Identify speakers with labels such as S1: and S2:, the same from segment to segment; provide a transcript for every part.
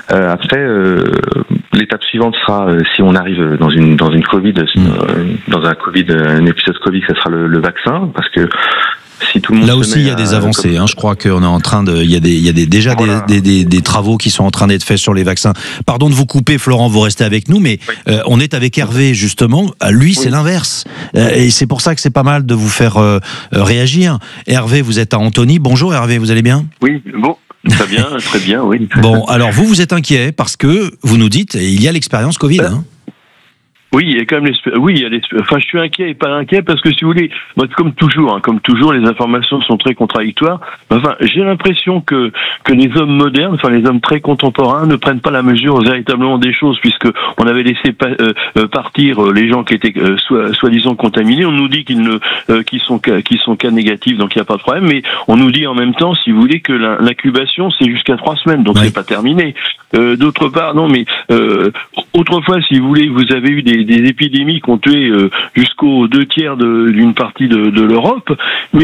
S1: Après, l'étape suivante sera si on arrive dans une Covid, dans un épisode Covid, ça sera le vaccin, parce que si tout le monde
S2: là aussi, il y a des avancées. Je crois qu'on est en train de, il y a déjà voilà. des travaux qui sont en train d'être faits sur les vaccins. Pardon de vous couper, Florent, vous restez avec nous, mais on est avec Hervé justement. Lui, c'est l'inverse, et c'est pour ça que c'est pas mal de vous faire réagir. Hervé, vous êtes à Antony. Bonjour, Hervé, vous allez bien ?
S3: Oui, bon. Très bien, oui.
S2: Bon, alors vous êtes inquiet parce que vous nous dites, il y a l'expérience Covid.
S3: Oui, il y a quand même enfin, je suis inquiet et pas inquiet parce que si vous voulez, moi, comme toujours, les informations sont très contradictoires. Enfin, j'ai l'impression que les hommes modernes, enfin les hommes très contemporains, ne prennent pas la mesure véritablement des choses, puisque on avait laissé partir les gens qui étaient soi-disant contaminés. On nous dit qu'ils sont cas négatifs, donc il n'y a pas de problème. Mais on nous dit en même temps, si vous voulez, que l'incubation c'est jusqu'à 3 semaines, donc c'est pas terminé. D'autre part, non, mais autrefois, si vous voulez, vous avez eu des épidémies qui ont tué jusqu'aux 2/3 d'une partie de l'Europe, mais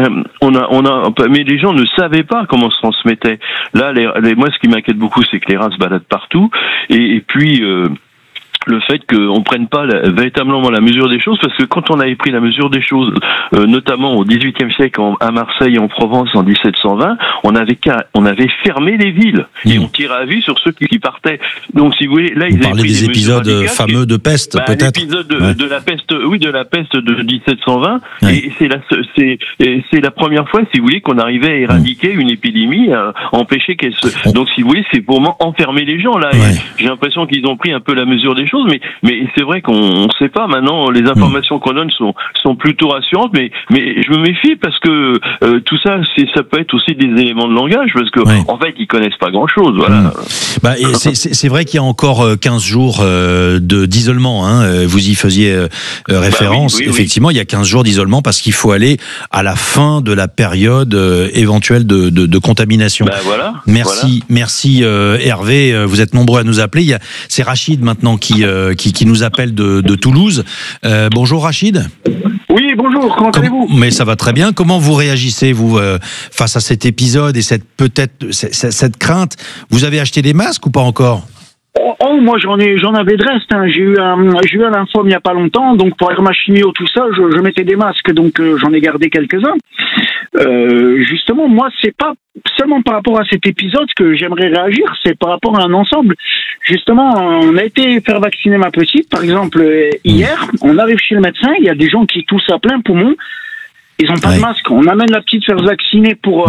S3: mais les gens ne savaient pas comment se transmettait. Là, moi, ce qui m'inquiète beaucoup, c'est que les rats se baladent partout, et puis le fait qu'on prenne pas véritablement la mesure des choses, parce que quand on avait pris la mesure des choses, notamment au XVIIIe siècle à Marseille et en Provence en 1720, on avait fermé les villes et on tirait à vue sur ceux qui partaient. Donc, si vous voulez, là, ils
S2: parlez des épisodes fameux de peste, peut-être.
S3: L'épisode de la peste, de la peste de 1720, et c'est la première fois, si vous voulez, qu'on arrivait à éradiquer une épidémie, à empêcher qu'elle se. Donc, si vous voulez, c'est pour enfermer les gens là. J'ai l'impression qu'ils ont pris un peu la mesure des choses. Mais c'est vrai qu'on ne sait pas maintenant. Les informations qu'on donne sont plutôt rassurantes, mais je me méfie parce que tout ça, ça peut être aussi des éléments de langage, parce que en fait, ils connaissent pas grand-chose. Voilà.
S2: C'est vrai qu'il y a encore 15 jours d'isolement. Vous y faisiez référence. Effectivement, il y a 15 jours d'isolement parce qu'il faut aller à la fin de la période éventuelle de contamination. Merci Hervé. Vous êtes nombreux à nous appeler. C'est Rachid maintenant qui nous appelle de Toulouse. Bonjour Rachid.
S4: Oui, bonjour, comment allez-vous ?
S2: Mais ça va très bien. Comment vous réagissez, vous, face à cet épisode et cette crainte ? Vous avez acheté des masques ou pas encore ?
S4: Moi j'en avais de reste. J'ai eu un lymphome il n'y a pas longtemps, donc pour faire ma chimio, tout ça, je mettais des masques, donc j'en ai gardé quelques-uns. Justement, moi c'est pas seulement par rapport à cet épisode que j'aimerais réagir, c'est par rapport à un ensemble. Justement, on a été faire vacciner ma petite, par exemple, hier, on arrive chez le médecin, il y a des gens qui toussent à plein poumon, ils n'ont pas de masque. On amène la petite faire vacciner pour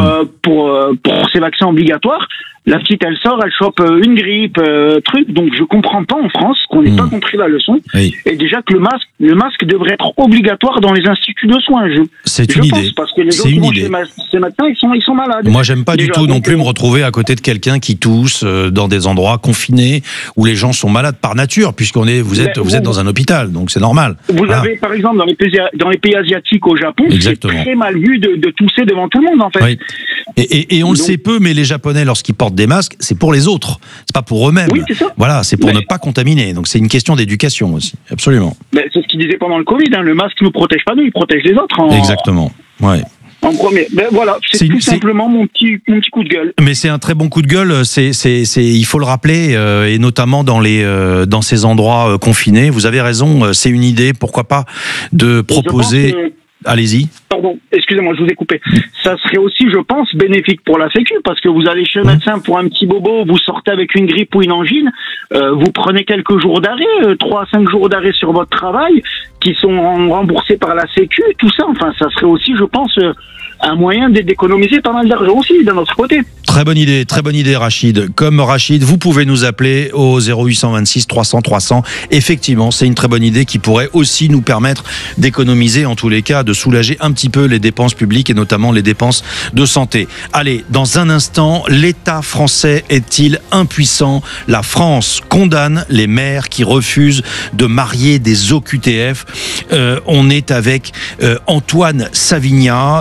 S4: ces vaccins obligatoires. La petite, elle sort, elle chope une grippe, truc. Donc, je comprends pas en France qu'on n'ait pas compris la leçon. Oui. Et déjà que le masque devrait être obligatoire dans les instituts de soins.
S2: C'est une idée.
S4: Parce que les autres qui vont chez ces médecins, ils sont malades.
S2: Moi, j'aime pas du tout non plus me retrouver à côté de quelqu'un qui tousse dans des endroits confinés où les gens sont malades par nature, vous êtes dans un hôpital, donc c'est normal.
S4: Vous avez, par exemple, dans les pays asiatiques, au Japon, c'est très mal vu de tousser devant tout le monde, en fait.
S2: Oui. Et on le sait peu, mais les Japonais, lorsqu'ils portent des masques, c'est pour les autres, c'est pas pour eux-mêmes.
S4: Oui, c'est ça.
S2: Voilà, c'est pour ne pas contaminer. Donc c'est une question d'éducation aussi, absolument.
S4: Mais c'est ce qu'ils disaient pendant le Covid, le masque ne nous protège pas nous, il protège les autres.
S2: Exactement. Ouais.
S4: En premier. Ben voilà, c'est tout simplement mon petit coup de gueule.
S2: Mais c'est un très bon coup de gueule. Il faut le rappeler, et notamment dans ces endroits confinés. Vous avez raison. C'est une idée. Pourquoi pas de proposer. Allez-y.
S4: Pardon, excusez-moi, je vous ai coupé. Ça serait aussi, je pense, bénéfique pour la Sécu, parce que vous allez chez le médecin pour un petit bobo, vous sortez avec une grippe ou une angine, vous prenez quelques jours d'arrêt, 3 à 5 jours d'arrêt sur votre travail, qui sont remboursés par la Sécu, tout ça. Enfin, ça serait aussi, je pense, un moyen d'économiser pas mal d'argent aussi, d'un autre côté.
S2: Très bonne idée, Rachid. Comme Rachid, vous pouvez nous appeler au 0826 300 300. Effectivement, c'est une très bonne idée qui pourrait aussi nous permettre d'économiser, en tous les cas, de soulager un petit peu les dépenses publiques et notamment les dépenses de santé. Allez, dans un instant, l'État français est-il impuissant ? La France condamne les maires qui refusent de marier des OQTF. On est avec Antoine Savignat, maître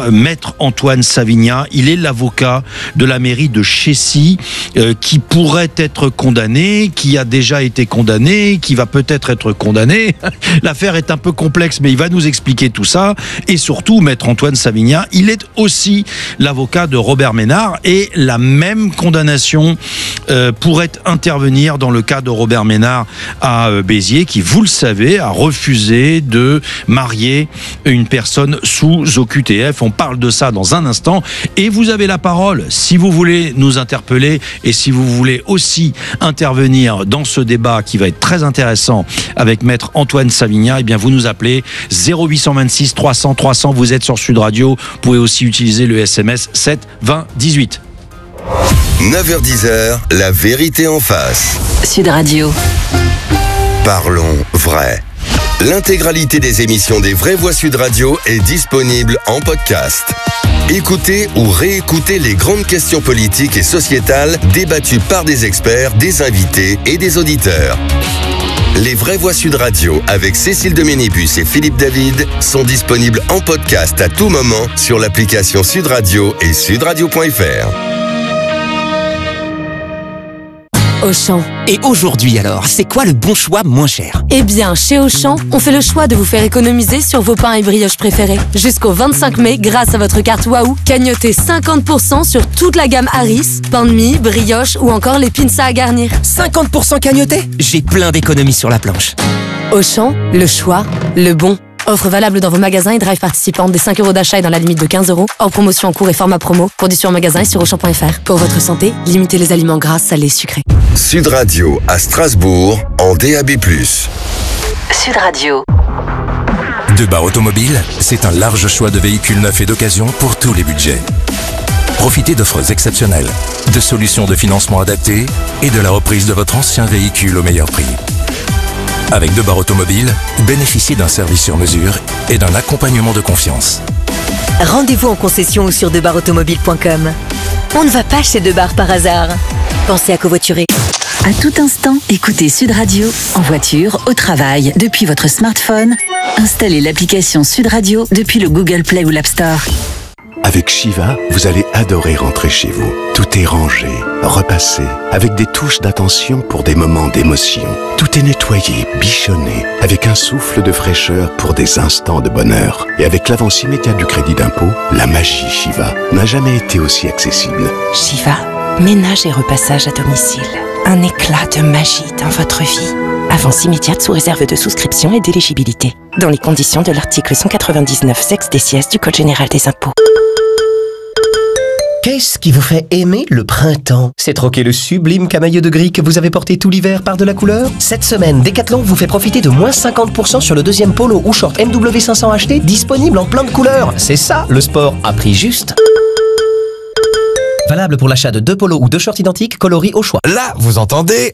S2: Maître Antoine Savignat. Il est l'avocat de la mairie de Chécy qui pourrait être condamné, qui a déjà été condamné, qui va peut-être être condamné. L'affaire est un peu complexe, mais il va nous expliquer tout ça. Et surtout, Maître Antoine Savignat, il est aussi l'avocat de Robert Ménard et la même condamnation pourrait intervenir dans le cas de Robert Ménard à Béziers, qui, vous le savez, a refusé de marier une personne sous OQTF. On parle de ça dans un instant et vous avez la parole si vous voulez nous interpeller et si vous voulez aussi intervenir dans ce débat qui va être très intéressant avec Maître Antoine Savignat. Eh bien, vous nous appelez 0826 300 300. Vous êtes sur Sud Radio. Vous pouvez aussi utiliser le SMS 7 20 18.
S5: 9h-10h, la vérité en face.
S6: Sud Radio.
S5: Parlons vrai. L'intégralité des émissions des Vraies Voix Sud Radio est disponible en podcast. Écoutez ou réécoutez les grandes questions politiques et sociétales débattues par des experts, des invités et des auditeurs. Les Vraies Voix Sud Radio avec Cécile Dominibus et Philippe David sont disponibles en podcast à tout moment sur l'application Sud Radio et sudradio.fr.
S6: Auchan.
S7: Et aujourd'hui alors, c'est quoi le bon choix moins cher?
S6: Eh bien, chez Auchan, on fait le choix de vous faire économiser sur vos pains et brioches préférés. Jusqu'au 25 mai, grâce à votre carte Waouh, cagnotez 50% sur toute la gamme Harris, pain de mie, brioche ou encore les pinces à garnir.
S7: 50% cagnoté? J'ai plein d'économies sur la planche.
S6: Auchan, le choix, le bon. Offre valable dans vos magasins et drive participants des 5 € d'achat et dans la limite de 15 €. Hors promotion en cours et format promo. Conditions en magasin et sur Auchan.fr. Pour votre santé, limitez les aliments gras, salés, sucrés.
S5: Sud Radio à Strasbourg en DAB+.
S6: Sud Radio.
S8: Debar Automobile, c'est un large choix de véhicules neufs et d'occasion pour tous les budgets. Profitez d'offres exceptionnelles, de solutions de financement adaptées et de la reprise de votre ancien véhicule au meilleur prix. Avec Debar Automobile, bénéficiez d'un service sur mesure et d'un accompagnement de confiance.
S9: Rendez-vous en concession ou sur debarautomobile.com. On ne va pas chez Debar par hasard. Pensez à covoiturer.
S10: À tout instant, écoutez Sud Radio, en voiture, au travail, depuis votre smartphone. Installez l'application Sud Radio depuis le Google Play ou l'App Store.
S11: Avec Shiva, vous allez adorer rentrer chez vous. Tout est rangé, repassé, avec des touches d'attention pour des moments d'émotion. Tout est nettoyé, bichonné, avec un souffle de fraîcheur pour des instants de bonheur. Et avec l'avance immédiate du crédit d'impôt, la magie Shiva n'a jamais été aussi accessible.
S12: Shiva, ménage et repassage à domicile. Un éclat de magie dans votre vie. Avance immédiate sous réserve de souscription et d'éligibilité. Dans les conditions de l'article 199 sex des sièges du Code général des impôts.
S13: Qu'est-ce qui vous fait aimer le printemps? C'est troquer le sublime camailleux de gris que vous avez porté tout l'hiver par de la couleur? Cette semaine, Decathlon vous fait profiter de moins 50% sur le deuxième polo ou short MW500 acheté, disponible en plein de couleurs. C'est ça, le sport à prix juste. Valable pour l'achat de 2 polos ou 2 shorts identiques, coloris au choix.
S14: Là, vous entendez?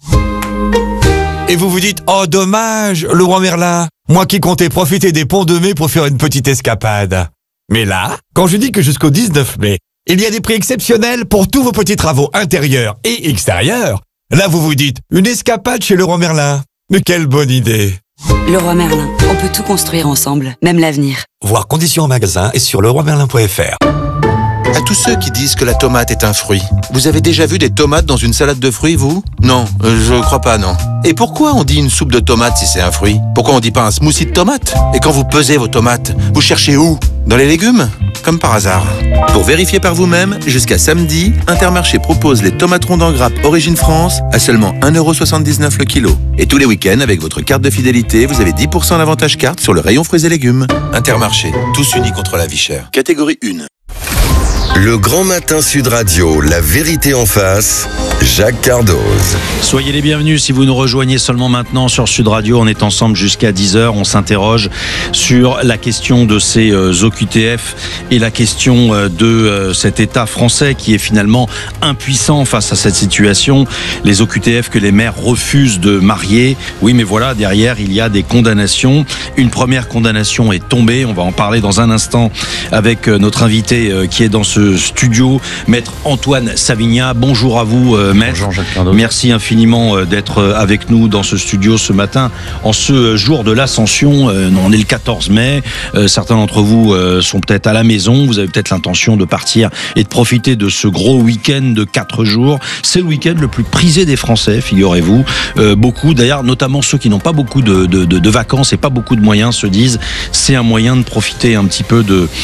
S14: Et vous vous dites, oh dommage, le roi Merlin, moi qui comptais profiter des ponts de mai pour faire une petite escapade. Mais là, quand je dis que jusqu'au 19 mai, il y a des prix exceptionnels pour tous vos petits travaux intérieurs et extérieurs, là vous vous dites, une escapade chez Leroy Merlin. Mais quelle bonne idée!
S15: Leroy Merlin, on peut tout construire ensemble, même l'avenir.
S14: Voir conditions en magasin et sur leroymerlin.fr.
S16: À tous ceux qui disent que la tomate est un fruit, vous avez déjà vu des tomates dans une salade de fruits, vous? Non, je crois pas, non. Et pourquoi on dit une soupe de tomates si c'est un fruit? Pourquoi on dit pas un smoothie de tomates? Et quand vous pesez vos tomates, vous cherchez où? Dans les légumes? Comme par hasard. Pour vérifier par vous-même, jusqu'à samedi, Intermarché propose les tomates rondes en grappe Origine France à seulement 1,79 € le kilo. Et tous les week-ends, avec votre carte de fidélité, vous avez 10% d'avantage carte sur le rayon fruits et légumes. Intermarché, tous unis contre la vie chère. Catégorie 1.
S5: Le Grand Matin Sud Radio, la vérité en face, Jacques Cardoz.
S2: Soyez les bienvenus si vous nous rejoignez seulement maintenant sur Sud Radio. On est ensemble jusqu'à 10h. On s'interroge sur la question de ces OQTF et la question de cet État français qui est finalement impuissant face à cette situation. Les OQTF que les maires refusent de marier. Oui, mais voilà, derrière, il y a des condamnations. Une première condamnation est tombée. On va en parler dans un instant avec notre invité qui est dans ce ce studio, maître Antoine Savignat. Bonjour à vous, maître.
S17: Bonjour Jacques Cardo.
S2: Merci infiniment d'être avec nous dans ce studio ce matin, en ce jour de l'Ascension. On est le 14 mai. Certains d'entre vous sont peut-être à la maison. Vous avez peut-être l'intention de partir et de profiter de ce gros week-end de 4 jours. C'est le week-end le plus prisé des Français, figurez-vous. Beaucoup, d'ailleurs, notamment ceux qui n'ont pas beaucoup de vacances et pas beaucoup de moyens, se disent c'est un moyen de profiter un petit peu de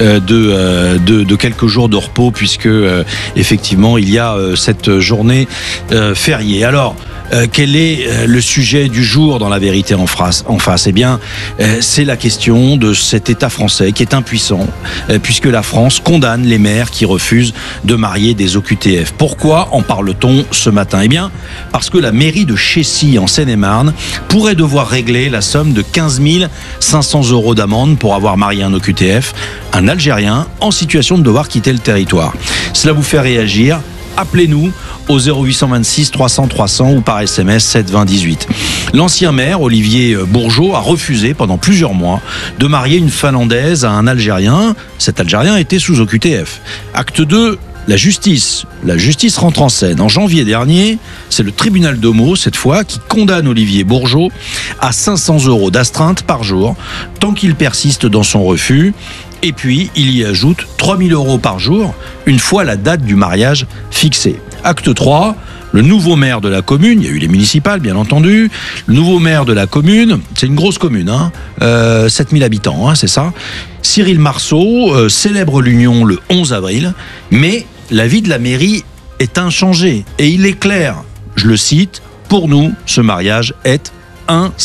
S2: quelques jours de repos, puisque effectivement il y a cette journée fériée. Alors, quel est le sujet du jour dans La Vérité en face? Eh bien, c'est la question de cet État français qui est impuissant, puisque la France condamne les maires qui refusent de marier des OQTF. Pourquoi en parle-t-on ce matin? Eh bien, parce que la mairie de Chécy, en Seine-et-Marne, pourrait devoir régler la somme de 15 500 € d'amende pour avoir marié un OQTF, un Algérien en situation de devoir quitter le territoire. Cela vous fait réagir? Appelez-nous au 0826 300 300 ou par SMS 7 20 18. L'ancien maire, Olivier Bourgeot, a refusé pendant plusieurs mois de marier une Finlandaise à un Algérien. Cet Algérien était sous OQTF. Acte 2, la justice. La justice rentre en scène. En janvier dernier, c'est le tribunal de Meaux, cette fois, qui condamne Olivier Bourgeot à 500 € d'astreinte par jour, tant qu'il persiste dans son refus. Et puis, il y ajoute 3 000 € par jour, une fois la date du mariage fixée. Acte 3, le nouveau maire de la commune, il y a eu les municipales, bien entendu, le nouveau maire de la commune, c'est une grosse commune, 7000 habitants, c'est ça. Cyril Marceau célèbre l'union le 11 avril, mais l'avis de la mairie est inchangé. Et il est clair, je le cite, « Pour nous, ce mariage est insincère ».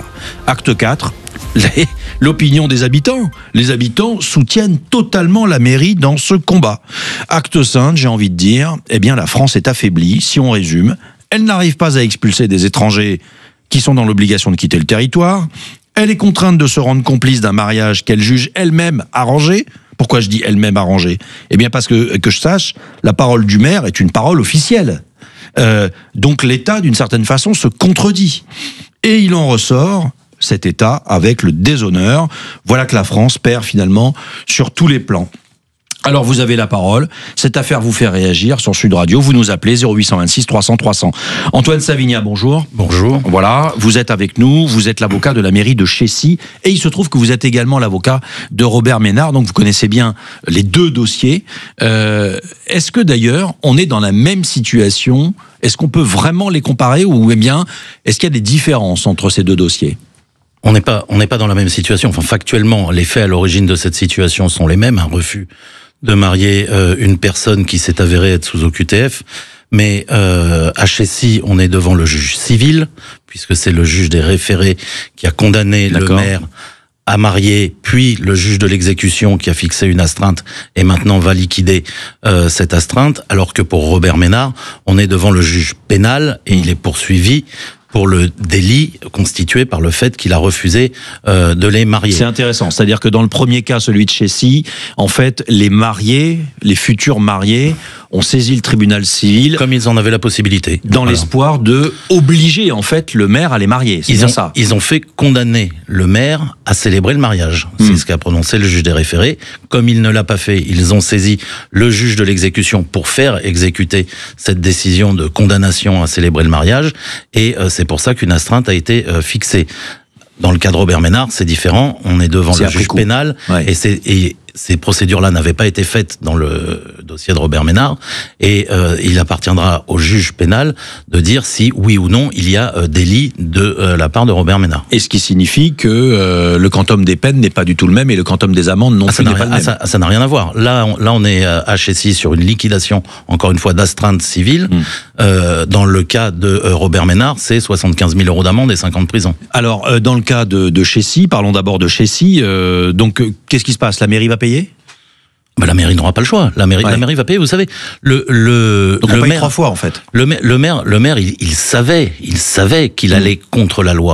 S2: Acte 4, l'opinion des habitants. Les habitants soutiennent totalement la mairie dans ce combat. Acte 5, j'ai envie de dire, eh bien la France est affaiblie, si on résume. Elle n'arrive pas à expulser des étrangers qui sont dans l'obligation de quitter le territoire. Elle est contrainte de se rendre complice d'un mariage qu'elle juge elle-même arrangé. Pourquoi je dis elle-même arrangé? Eh bien parce que je sache, la parole du maire est une parole officielle. Donc l'État, d'une certaine façon, se contredit. Et il en ressort cet État avec le déshonneur. Voilà que la France perd finalement sur tous les plans. Alors vous avez la parole, cette affaire vous fait réagir sur Sud Radio, vous nous appelez 0826 300 300. Antoine Savignat, bonjour.
S17: Bonjour.
S2: Voilà, vous êtes avec nous, vous êtes l'avocat de la mairie de Chécy, et il se trouve que vous êtes également l'avocat de Robert Ménard, donc vous connaissez bien les deux dossiers. Est-ce que d'ailleurs on est dans la même situation? Est-ce qu'on peut vraiment les comparer, ou bien est-ce qu'il y a des différences entre ces deux dossiers?
S17: On n'est pas dans la même situation. Enfin, factuellement, les faits à l'origine de cette situation sont les mêmes. Un refus de marier une personne qui s'est avérée être sous OQTF. Mais à Chécy, on est devant le juge civil, puisque c'est le juge des référés qui a condamné le maire à marier, puis le juge de l'exécution qui a fixé une astreinte et maintenant va liquider cette astreinte, alors que pour Robert Ménard, on est devant le juge pénal et il est poursuivi pour le délit constitué par le fait qu'il a refusé de les marier.
S2: C'est intéressant, c'est-à-dire que dans le premier cas, celui de Chécy, en fait, les mariés, les futurs mariés, ont saisi le tribunal civil
S17: comme ils en avaient la possibilité,
S2: dans l'espoir de obliger en fait le maire à les marier. C'est ça.
S17: Ils ont fait condamner le maire à célébrer le mariage. C'est ce qu'a prononcé le juge des référés. Comme il ne l'a pas fait, ils ont saisi le juge de l'exécution pour faire exécuter cette décision de condamnation à célébrer le mariage. Et c'est pour ça qu'une astreinte a été fixée. Dans le cas de Robert Ménard, c'est différent. On est devant le juge pénal, et ces procédures-là n'avaient pas été faites dans le dossier de Robert Ménard, et il appartiendra au juge pénal de dire si, oui ou non, il y a délit de la part de Robert Ménard.
S2: Et ce qui signifie que le quantum des peines n'est pas du tout le même, et le quantum des amendes non plus n'est pas le même.
S17: Ça n'a rien à voir. Là, on est à Chécy sur une liquidation, encore une fois, d'astreinte civile. Dans le cas de Robert Ménard, c'est 75 000 € d'amende et 5 ans de prison.
S2: Alors, dans le cas de Chécy, parlons d'abord de Chécy. Donc, qu'est-ce qui se passe? La mairie va payer?
S17: La mairie n'aura pas le choix. La mairie va payer. Vous savez,
S2: donc on paye 3 fois en fait.
S17: Le maire, il savait qu'il allait contre la loi.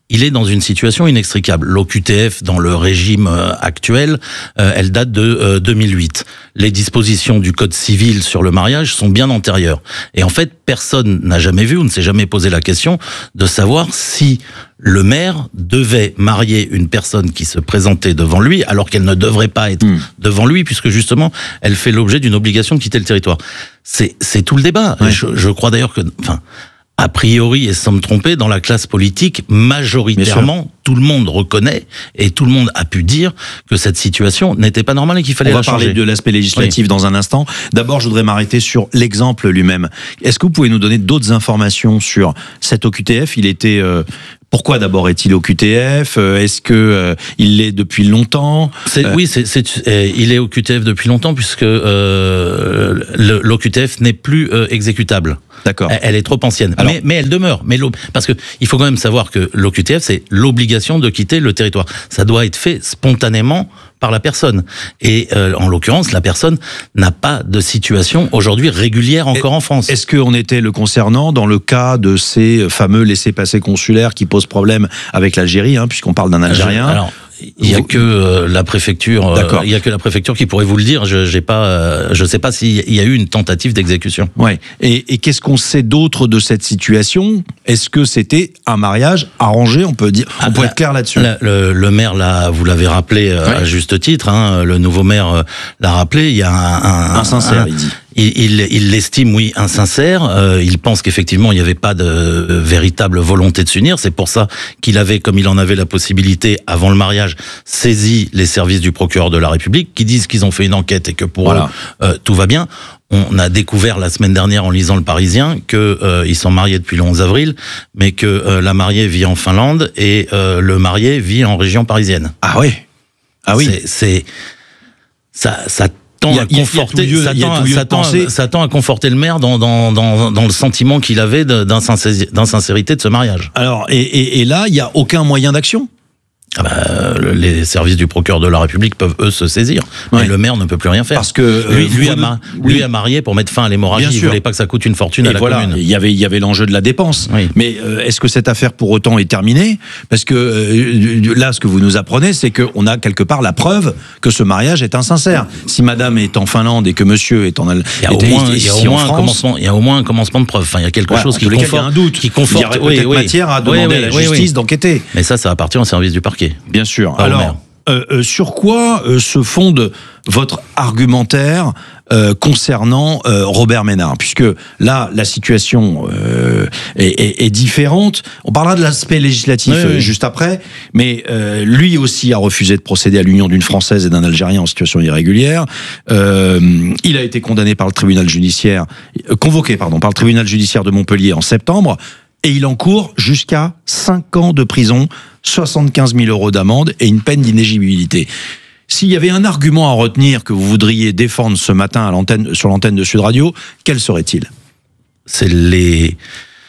S17: il est dans une situation inextricable. L'OQTF, dans le régime actuel, elle date de 2008. Les dispositions du Code civil sur le mariage sont bien antérieures. Et en fait, personne n'a jamais vu ou ne s'est jamais posé la question de savoir si le maire devait marier une personne qui se présentait devant lui alors qu'elle ne devrait pas être devant lui, puisque justement, elle fait l'objet d'une obligation de quitter le territoire. C'est tout le débat. Ouais. Je crois d'ailleurs que... A priori, et sans me tromper, dans la classe politique, majoritairement, tout le monde reconnaît et tout le monde a pu dire que cette situation n'était pas normale et qu'il fallait la changer. On va parler
S2: de l'aspect législatif dans un instant. D'abord, je voudrais m'arrêter sur l'exemple lui-même. Est-ce que vous pouvez nous donner d'autres informations sur cet OQTF ? Il était... Pourquoi d'abord est-il au QTF ? Est-ce que il l'est depuis longtemps ?
S17: Oui, il est au QTF depuis longtemps puisque l'OQTF n'est plus exécutable.
S2: D'accord.
S17: Elle est trop ancienne. Alors, mais elle demeure. Parce que il faut quand même savoir que l'OQTF, c'est l'obligation de quitter le territoire. Ça doit être fait spontanément par la personne. Et en l'occurrence, la personne n'a pas de situation aujourd'hui régulière encore en France.
S2: Est-ce qu'on était le concernant dans le cas de ces fameux laissez-passer consulaires qui posent problème avec l'Algérie, puisqu'on parle d'un Algérien ?
S17: Alors, il y a que la préfecture. Il y a que la préfecture qui pourrait vous le dire. Je sais pas s'il y a eu une tentative d'exécution.
S2: Ouais. Et qu'est-ce qu'on sait d'autre de cette situation ? Est-ce que c'était un mariage arrangé ? On peut dire. On peut être clair là-dessus.
S17: Le maire, là, vous l'avez rappelé à juste titre. Le nouveau maire l'a rappelé. Il y a un
S2: sincère, il dit.
S17: Il l'estime, oui, insincère. Il pense qu'effectivement, il n'y avait pas de véritable volonté de s'unir. C'est pour ça qu'il avait, comme il en avait la possibilité avant le mariage, saisi les services du procureur de la République, qui disent qu'ils ont fait une enquête et que pour eux, tout va bien. On a découvert la semaine dernière en lisant Le Parisien que ils sont mariés depuis le 11 avril, mais que la mariée vit en Finlande et le marié vit en région parisienne.
S2: Ah oui. Ah oui.
S17: Ça tend à conforter le maire dans le sentiment qu'il avait d'insincérité de ce mariage.
S2: Alors, et là, il n'y a aucun moyen d'action ?
S17: Les services du procureur de la République peuvent eux se saisir, mais le maire ne peut plus rien faire.
S2: Parce que
S17: lui a marié pour mettre fin à l'hémorragie. Il voulait pas que ça coûte une fortune à la commune.
S2: Il y avait l'enjeu de la dépense. Oui. Mais est-ce que cette affaire pour autant est terminée ? Parce que là, ce que vous nous apprenez, c'est qu'on a quelque part la preuve que ce mariage est insincère. Si Madame est en Finlande et que Monsieur est en France,
S17: il y a au moins un commencement de preuve. Enfin, il y a quelque chose qui conforte.
S2: Il y a un doute. Il y aurait peut-être matière à demander à la justice d'enquêter.
S17: Mais ça appartient au service du parquet.
S2: Bien sûr. Alors, sur quoi se fonde votre argumentaire concernant Robert Ménard ? Puisque là, la situation est différente. On parlera de l'aspect législatif juste après, mais lui aussi a refusé de procéder à l'union d'une Française et d'un Algérien en situation irrégulière. Il a été condamné par le tribunal judiciaire, convoqué par le tribunal judiciaire de Montpellier en septembre. Et il encourt jusqu'à 5 ans de prison, 75 000 € d'amende et une peine d'inéligibilité. S'il y avait un argument à retenir que vous voudriez défendre ce matin sur l'antenne de Sud Radio, quel serait-il ?
S17: C'est les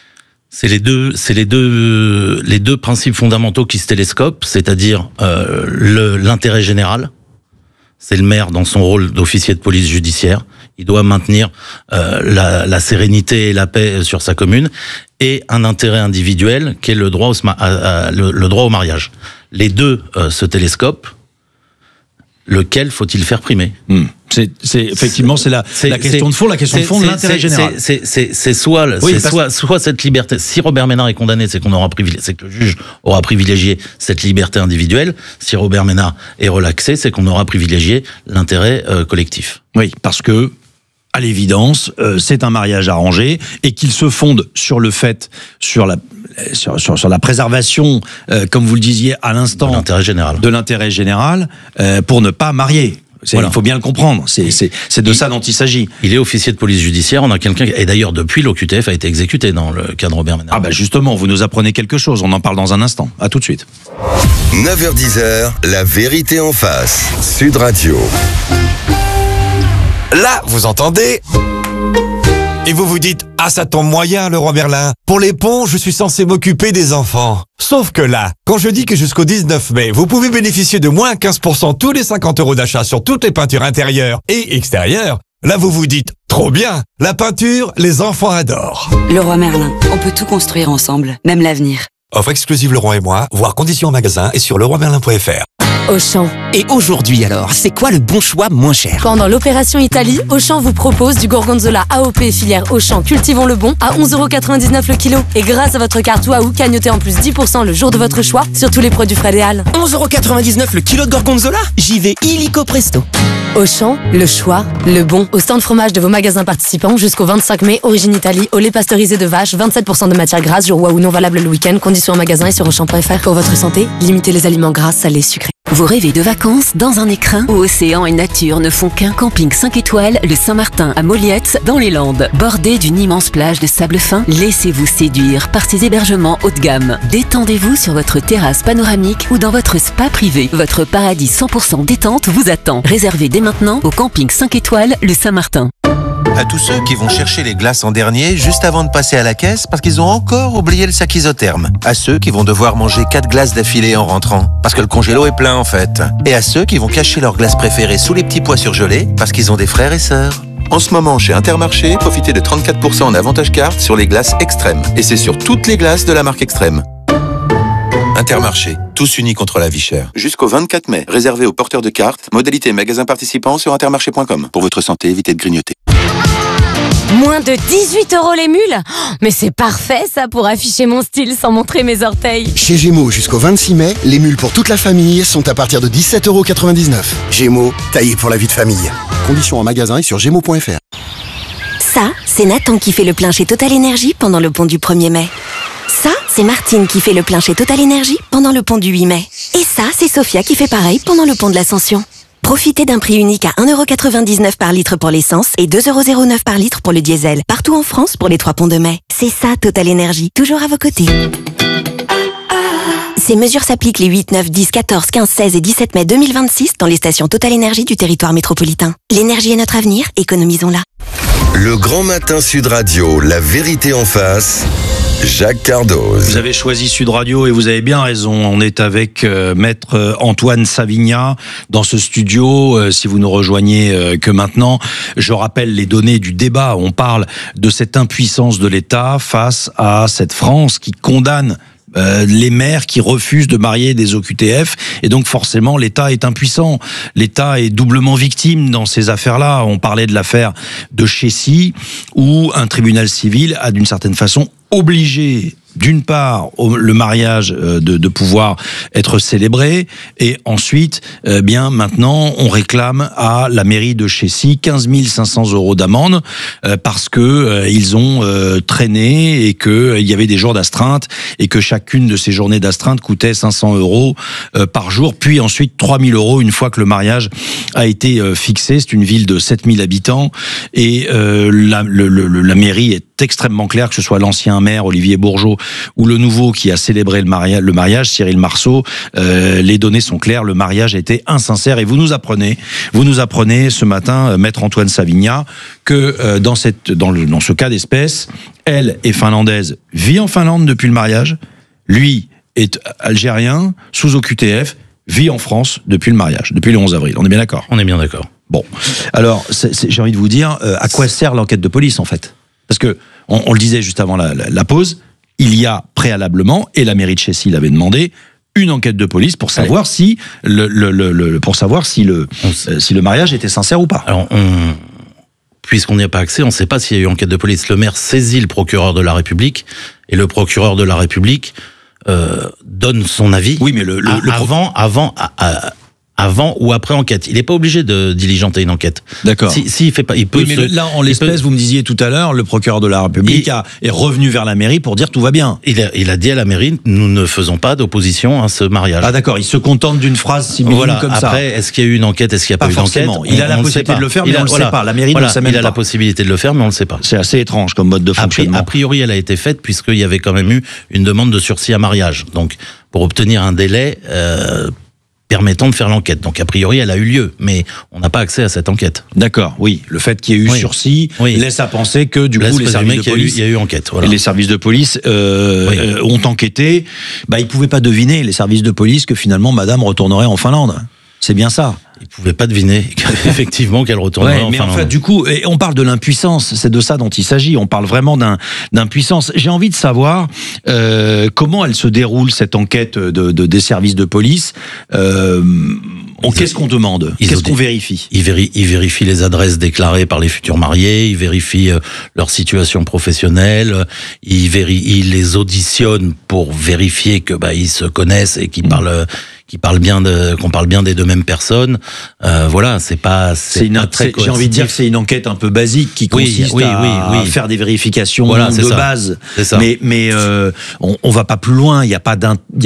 S17: deux principes fondamentaux qui se télescopent, c'est-à-dire l'intérêt général. C'est le maire dans son rôle d'officier de police judiciaire. Il doit maintenir la sérénité et la paix sur sa commune, et un intérêt individuel qui est le droit au mariage. Les deux se télescopent. Lequel faut-il faire primer ?
S2: C'est effectivement la question de fond. La question de fond de l'intérêt général.
S17: C'est soit cette liberté. Si Robert Ménard est condamné, c'est que le juge aura privilégié cette liberté individuelle. Si Robert Ménard est relaxé, c'est qu'on aura privilégié l'intérêt collectif.
S2: Oui, parce que à l'évidence, c'est un mariage arrangé et qu'il se fonde sur le fait, sur la préservation, comme vous le disiez à l'instant, de l'intérêt général, pour ne pas marier. Il faut bien le comprendre. C'est de ça dont il s'agit.
S17: Il est officier de police judiciaire. On a quelqu'un et d'ailleurs depuis l'OQTF a été exécuté dans le cas de Robert Ménard.
S2: Justement, vous nous apprenez quelque chose. On en parle dans un instant. À tout de suite.
S5: 9h-10h, la vérité en face. Sud Radio.
S14: Là, vous entendez ? Et vous vous dites, ça tombe moyen, Leroy Merlin. Pour les ponts, je suis censé m'occuper des enfants. Sauf que là, quand je dis que jusqu'au 19 mai, vous pouvez bénéficier de moins 15% tous les 50 € d'achat sur toutes les peintures intérieures et extérieures, là vous vous dites, trop bien, la peinture, les enfants adorent.
S15: Leroy Merlin, on peut tout construire ensemble, même l'avenir.
S14: Offre exclusive Leroy et moi, voir conditions en magasin et sur leroymerlin.fr.
S6: Auchan.
S7: Et aujourd'hui alors, c'est quoi le bon choix moins cher?
S6: Pendant l'opération Italie, Auchan vous propose du gorgonzola AOP filière Auchan Cultivons le Bon à 11,99€ le kilo. Et grâce à votre carte Waouh, cagnotez en plus 10% le jour de votre choix sur tous les produits frais des Halles.
S7: 11,99€ le kilo de gorgonzola? J'y vais illico presto.
S6: Auchan, le choix, le bon. Au stand fromage de vos magasins participants jusqu'au 25 mai, origine Italie, au lait pasteurisé de vache, 27% de matière grasse, jour Waouh non valable le week-end, conditions en magasin et sur Auchan.fr. Pour votre santé, limitez les aliments gras, salés, sucrés.
S9: Vous rêvez de vacances dans un écrin où océan et nature ne font qu'un? Camping 5 étoiles, le Saint-Martin à Molliette, dans les Landes. Bordé d'une immense plage de sable fin, laissez-vous séduire par ces hébergements haut de gamme. Détendez-vous sur votre terrasse panoramique ou dans votre spa privé. Votre paradis 100% détente vous attend. Réservez dès maintenant au Camping 5 étoiles, le Saint-Martin.
S16: À tous ceux qui vont chercher les glaces en dernier juste avant de passer à la caisse parce qu'ils ont encore oublié le sac isotherme. À ceux qui vont devoir manger 4 glaces d'affilée en rentrant parce que le congélo est plein en fait. Et à ceux qui vont cacher leurs glaces préférées sous les petits pois surgelés parce qu'ils ont des frères et sœurs. En ce moment, chez Intermarché, profitez de 34% en avantage carte sur les glaces Extrême. Et c'est sur toutes les glaces de la marque Extrême. Intermarché, tous unis contre la vie chère. Jusqu'au 24 mai, réservé aux porteurs de cartes, modalité magasin participant sur intermarché.com. Pour votre santé, évitez de grignoter.
S6: Moins de 18€ les mules? Mais c'est parfait ça pour afficher mon style sans montrer mes orteils.
S18: Chez Gémeaux, jusqu'au 26 mai, les mules pour toute la famille sont à partir de 17,99€. Gémeaux, taillé pour la vie de famille. Conditions en magasin et sur gémeaux.fr.
S9: Ça, c'est Nathan qui fait le plein chez Total Énergie pendant le pont du 1er mai. Ça, c'est Martine qui fait le plein chez Total Énergie pendant le pont du 8 mai. Et ça, c'est Sophia qui fait pareil pendant le pont de l'Ascension. Profitez d'un prix unique à 1,99€ par litre pour l'essence et 2,09€ par litre pour le diesel. Partout en France pour les 3 ponts de mai. C'est ça, Total Énergie. Toujours à vos côtés. Ces mesures s'appliquent les 8, 9, 10, 14, 15, 16 et 17 mai 2026 dans les stations Total Énergie du territoire métropolitain. L'énergie est notre avenir, économisons-la.
S5: Le Grand Matin Sud Radio, la vérité en face. Jacques Cardoz.
S2: Vous avez choisi Sud Radio et vous avez bien raison. On est avec maître Antoine Savignat dans ce studio. Si vous nous rejoignez que maintenant, je rappelle les données du débat. On parle de cette impuissance de l'État face à cette France qui condamne les maires qui refusent de marier des OQTF, et donc forcément l'État est impuissant. L'État est doublement victime dans ces affaires-là. On parlait de l'affaire de Chessy, où un tribunal civil a d'une certaine façon obligé, d'une part, le mariage de pouvoir être célébré, et ensuite, bien maintenant, on réclame à la mairie de Chessy 15 500 € d'amende parce que ils ont traîné et que il y avait des jours d'astreinte et que chacune de ces journées d'astreinte coûtait 500 € par jour, puis ensuite 3 000 € une fois que le mariage a été fixé. C'est une ville de 7 000 habitants et la mairie est extrêmement claire, que ce soit l'ancien maire Olivier Bourgeot ou le nouveau qui a célébré le mariage, Cyril Marceau. Les données sont claires, le mariage a été insincère. Et vous nous apprenez ce matin, maître Antoine Savignat, que dans ce cas d'espèce, elle est finlandaise, vit en Finlande depuis le mariage, lui est algérien, sous OQTF, vit en France depuis le mariage, depuis le 11 avril. On est bien d'accord?
S17: On est bien d'accord.
S2: Bon, alors j'ai envie de vous dire, à quoi sert l'enquête de police en fait? Parce que on le disait juste avant la pause, il y a préalablement, et la mairie de Chessy l'avait demandé, une enquête de police pour savoir si le mariage était sincère ou pas.
S17: Alors, puisqu'on n'y a pas accès, on ne sait pas s'il y a eu enquête de police. Le maire saisit le procureur de la République, et le procureur de la République donne son avis.
S2: Oui, mais
S17: avant ou après enquête. Il n'est pas obligé de diligenter une enquête.
S2: D'accord.
S17: Il fait pas, il peut.
S2: Oui, mais là, en l'espèce, vous me disiez tout à l'heure, le procureur de la République est revenu vers la mairie pour dire tout va bien.
S17: Il a dit à la mairie, nous ne faisons pas d'opposition à ce mariage.
S2: Ah d'accord, il se contente d'une phrase si minime comme ça.
S17: Après, est-ce qu'il y a eu une enquête, est-ce qu'il n'y a pas eu d'enquête?
S2: Il a la possibilité de le faire, mais on ne le sait pas. La mairie ne le sait même pas.
S17: Il a la possibilité de le faire, mais on ne le sait pas.
S2: C'est assez étrange comme mode de fonctionnement.
S17: A priori, elle a été faite puisqu'il y avait quand même eu une demande de sursis à mariage. Donc, pour obtenir un délai permettant de faire l'enquête. Donc, a priori, elle a eu lieu, mais on n'a pas accès à cette enquête.
S2: D'accord, oui. Le fait qu'il y ait eu sursis laisse à penser que, du coup, les services de police...
S17: Il y a eu enquête, voilà.
S2: Les services de police ont enquêté. Ils ne pouvaient pas deviner, les services de police, que finalement, madame retournerait en Finlande. C'est bien ça.
S17: Ils pouvaient pas deviner effectivement qu'elle retournerait en Finlande.
S2: Mais en fait, du coup, on parle de l'impuissance. C'est de ça dont il s'agit. On parle vraiment d'impuissance. J'ai envie de savoir comment elle se déroule cette enquête des services de police. Qu'est-ce qu'on demande? Qu'est-ce qu'on vérifie?
S17: Ils vérifient les adresses déclarées par les futurs mariés. Ils vérifient leur situation professionnelle. Ils les auditionnent pour vérifier que ils se connaissent et qu'ils qu'on parle bien des deux mêmes personnes. Voilà, c'est pas très coercitif.
S2: J'ai envie de dire que c'est une enquête un peu basique qui consiste à faire des vérifications de base. Mais on va pas plus loin. Il y a pas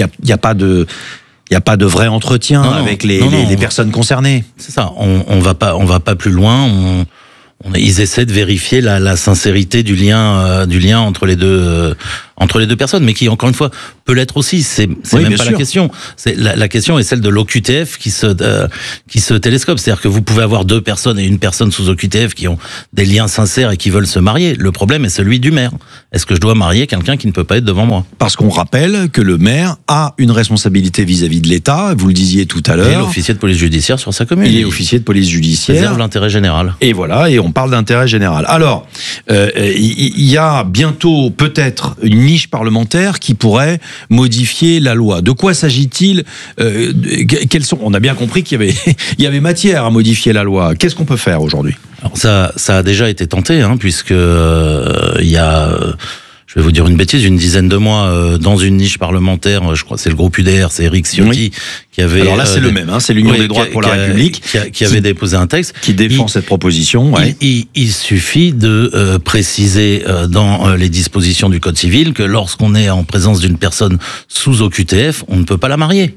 S2: de vrai entretien avec les personnes concernées.
S17: C'est ça. On va pas plus loin. Ils essaient de vérifier la sincérité du lien entre les deux personnes, mais qui, encore une fois, peut l'être aussi. C'est même pas la question. La question est celle de l'OQTF qui se télescope. C'est-à-dire que vous pouvez avoir deux personnes et une personne sous OQTF qui ont des liens sincères et qui veulent se marier. Le problème est celui du maire. Est-ce que je dois marier quelqu'un qui ne peut pas être devant moi?
S2: Parce qu'on rappelle que le maire a une responsabilité vis-à-vis de l'État. Vous le disiez tout à l'heure.
S17: Il est officier de police judiciaire sur sa commune.
S2: Il est officier de police judiciaire.
S17: Réserve l'intérêt général.
S2: Et voilà, et on parle d'intérêt général. Alors, il y a bientôt peut-être une niche parlementaire qui pourrait modifier la loi. De quoi s'agit-il? On a bien compris qu'il y avait matière à modifier la loi. Qu'est-ce qu'on peut faire aujourd'hui?
S17: Alors ça a déjà été tenté, puisque il y a, je vais vous dire une bêtise, une dizaine de mois, dans une niche parlementaire, je crois que c'est le groupe UDR, c'est Éric Ciotti qui avait...
S2: Alors là, c'est le même, c'est l'Union des droits pour la République
S17: qui avait déposé un texte.
S2: Qui défend cette proposition.
S17: Il suffit de préciser dans les dispositions du Code civil que lorsqu'on est en présence d'une personne sous OQTF, on ne peut pas la marier.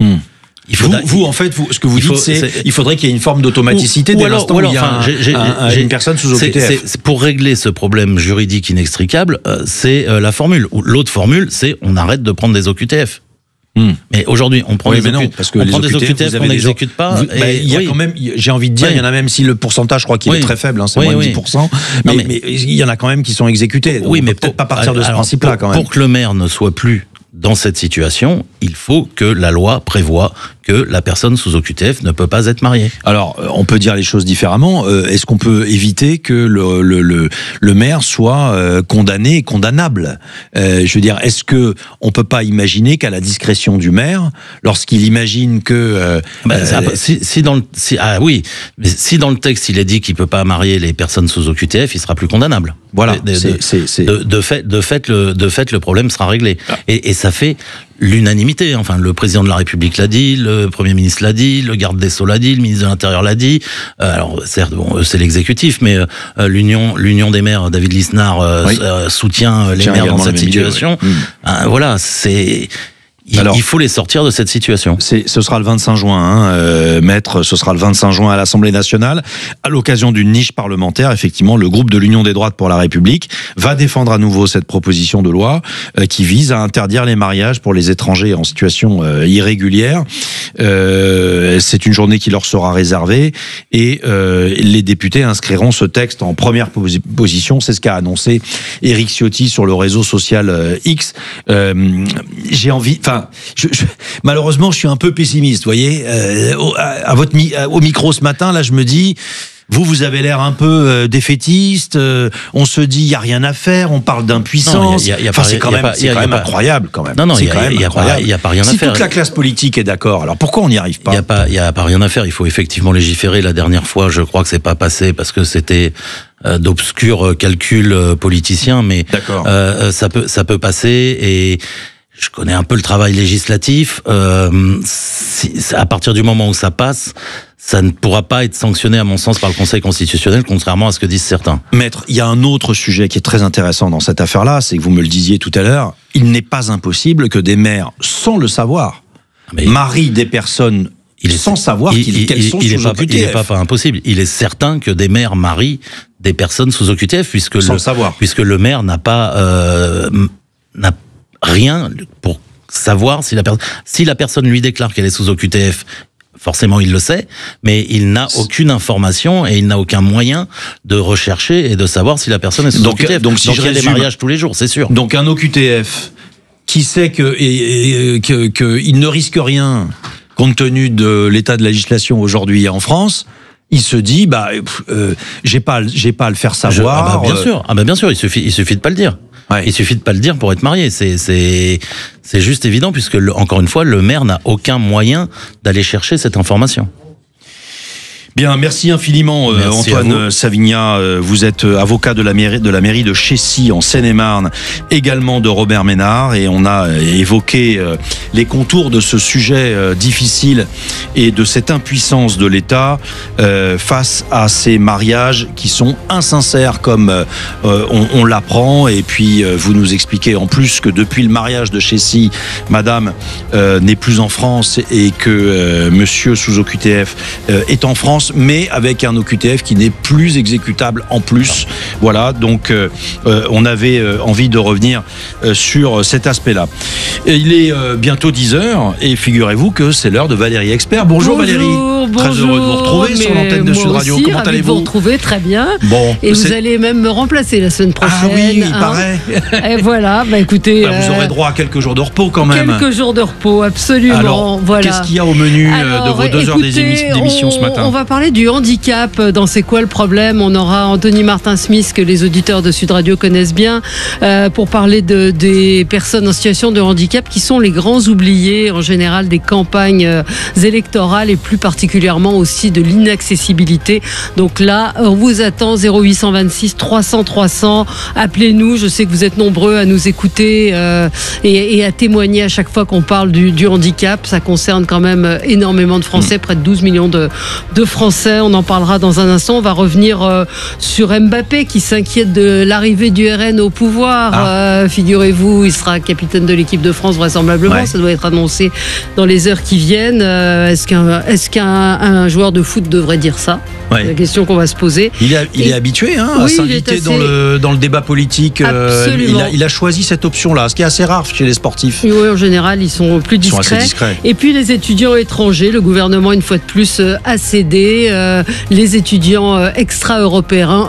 S17: Ce que vous dites, c'est il faudrait qu'il y ait une forme d'automaticité dès l'instant où il y a une personne sous OQTF. Pour régler ce problème juridique inextricable, c'est la formule. L'autre formule, c'est on arrête de prendre des OQTF. Mais aujourd'hui, on prend des OQTF qu'on n'exécute pas.
S2: Il y a quand même, j'ai envie de dire, il y en a même si le pourcentage, je crois qu'il est très faible, c'est moins de 10%. Mais il y en a quand même qui sont exécutés.
S17: Oui, mais
S2: peut-être pas partir de ce principe-là quand même.
S17: Pour que le maire ne soit plus dans cette situation, il faut que la loi prévoie que la personne sous OQTF ne peut pas être mariée.
S2: Alors, on peut dire les choses différemment. Est-ce qu'on peut éviter que le maire soit condamné et condamnable? Je veux dire, est-ce que on peut pas imaginer qu'à la discrétion du maire, lorsqu'il imagine que
S17: si dans le texte il est dit qu'il peut pas marier les personnes sous OQTF, il sera plus condamnable.
S2: Voilà.
S17: De fait, le problème sera réglé. Et ça fait l'unanimité. Enfin, le président de la République l'a dit, le Premier ministre l'a dit, le garde des Sceaux l'a dit, le ministre de l'Intérieur l'a dit. Alors, certes, c'est l'exécutif, mais l'Union des maires, David Lisnard, soutient les maires dans cette situation. Voilà, il faut les sortir de cette situation.
S2: Ce sera le 25 juin, maître, ce sera le 25 juin à l'Assemblée nationale. À l'occasion d'une niche parlementaire, effectivement, le groupe de l'Union des droites pour la République va défendre à nouveau cette proposition de loi qui vise à interdire les mariages pour les étrangers en situation irrégulière. C'est une journée qui leur sera réservée et les députés inscriront ce texte en première position. C'est ce qu'a annoncé Éric Ciotti sur le réseau social X. J'ai envie... malheureusement, je suis un peu pessimiste, vous voyez. Au micro ce matin, là, je me dis, vous avez l'air un peu défaitiste. On se dit, il y a rien à faire. On parle d'impuissance. C'est quand même incroyable, quand même.
S17: Non, il y a pas rien à faire.
S2: Si toute la classe politique est d'accord, alors pourquoi on n'y arrive pas?
S17: Il y a pas rien à faire. Il faut effectivement légiférer. La dernière fois, je crois que c'est pas passé parce que c'était d'obscurs calculs politiciens, mais ça peut passer et je connais un peu le travail législatif. À partir du moment où ça passe, ça ne pourra pas être sanctionné, à mon sens, par le Conseil constitutionnel, contrairement à ce que disent certains.
S2: Maître, il y a un autre sujet qui est très intéressant dans cette affaire-là, c'est que vous me le disiez tout à l'heure, il n'est pas impossible que des maires, sans le savoir, marient des personnes sans savoir qu'elles sont sous OQTF.
S17: Il n'est pas impossible. Il est certain que des maires marient des personnes sous OQTF, puisque le maire n'a rien pour savoir si la personne lui déclare qu'elle est sous OQTF. Forcément, il le sait, mais il n'a aucune information et il n'a aucun moyen de rechercher et de savoir si la personne est sous OQTF. Donc il y a des mariages tous les jours, c'est sûr.
S2: Donc un OQTF qui sait qu'il ne risque rien compte tenu de l'état de la législation aujourd'hui en France, il se dit, j'ai pas à le faire savoir.
S17: Bien sûr, il suffit de pas le dire. Ouais. Il suffit de pas le dire pour être marié. C'est juste évident puisque, encore une fois, le maire n'a aucun moyen d'aller chercher cette information.
S2: Bien, merci infiniment Antoine Savigna. Vous êtes avocat de la mairie de Chécy en Seine-et-Marne, également de Robert Ménard, et on a évoqué les contours de ce sujet difficile et de cette impuissance de l'État face à ces mariages qui sont insincères comme on l'apprend. Et puis vous nous expliquez en plus que depuis le mariage de Chécy, madame n'est plus en France et que monsieur sous OQTF est en France, mais avec un OQTF qui n'est plus exécutable en plus. Voilà, donc on avait envie de revenir sur cet aspect-là. Et il est bientôt 10h et figurez-vous que c'est l'heure de Valérie Expert. Bonjour Valérie. Très heureux de vous retrouver sur l'antenne de Sud Radio.
S19: Aussi,
S2: comment allez-vous?
S19: Vous retrouver très bien.
S2: Bon,
S19: et vous allez même me remplacer la semaine prochaine.
S2: Ah oui, il paraît.
S19: Et voilà, écoutez.
S2: Vous aurez droit à quelques jours de repos quand même.
S19: Quelques jours de repos, absolument.
S2: Alors,
S19: voilà.
S2: Qu'est-ce qu'il y a au menu de vos 2 heures d'émission ce matin?
S19: On va parler du handicap. Dans C'est quoi le problème? On aura Anthony Martin-Smith, que les auditeurs de Sud Radio connaissent bien, pour parler des personnes en situation de handicap qui sont les grands oubliés en général des campagnes électorales et plus particulièrement aussi de l'inaccessibilité. Donc là, on vous attend 0826 300 300. Appelez-nous. Je sais que vous êtes nombreux à nous écouter et à témoigner à chaque fois qu'on parle du handicap. Ça concerne quand même énormément de Français, près de 12 millions de Français. On en parlera dans un instant. On va revenir sur Mbappé qui s'inquiète de l'arrivée du RN au pouvoir. Figurez-vous, il sera capitaine de l'équipe de France vraisemblablement. Ouais. Ça doit être annoncé dans les heures qui viennent. Est-ce qu'un joueur de foot devrait dire ça? C'est la question qu'on va se poser.
S2: Il est habitué à s'inviter dans le débat politique. Il a choisi cette option-là, ce qui est assez rare chez les sportifs.
S19: Oui, en général, ils sont plus discrets. Et puis les étudiants étrangers, le gouvernement, une fois de plus, a cédé. Les étudiants extra-européens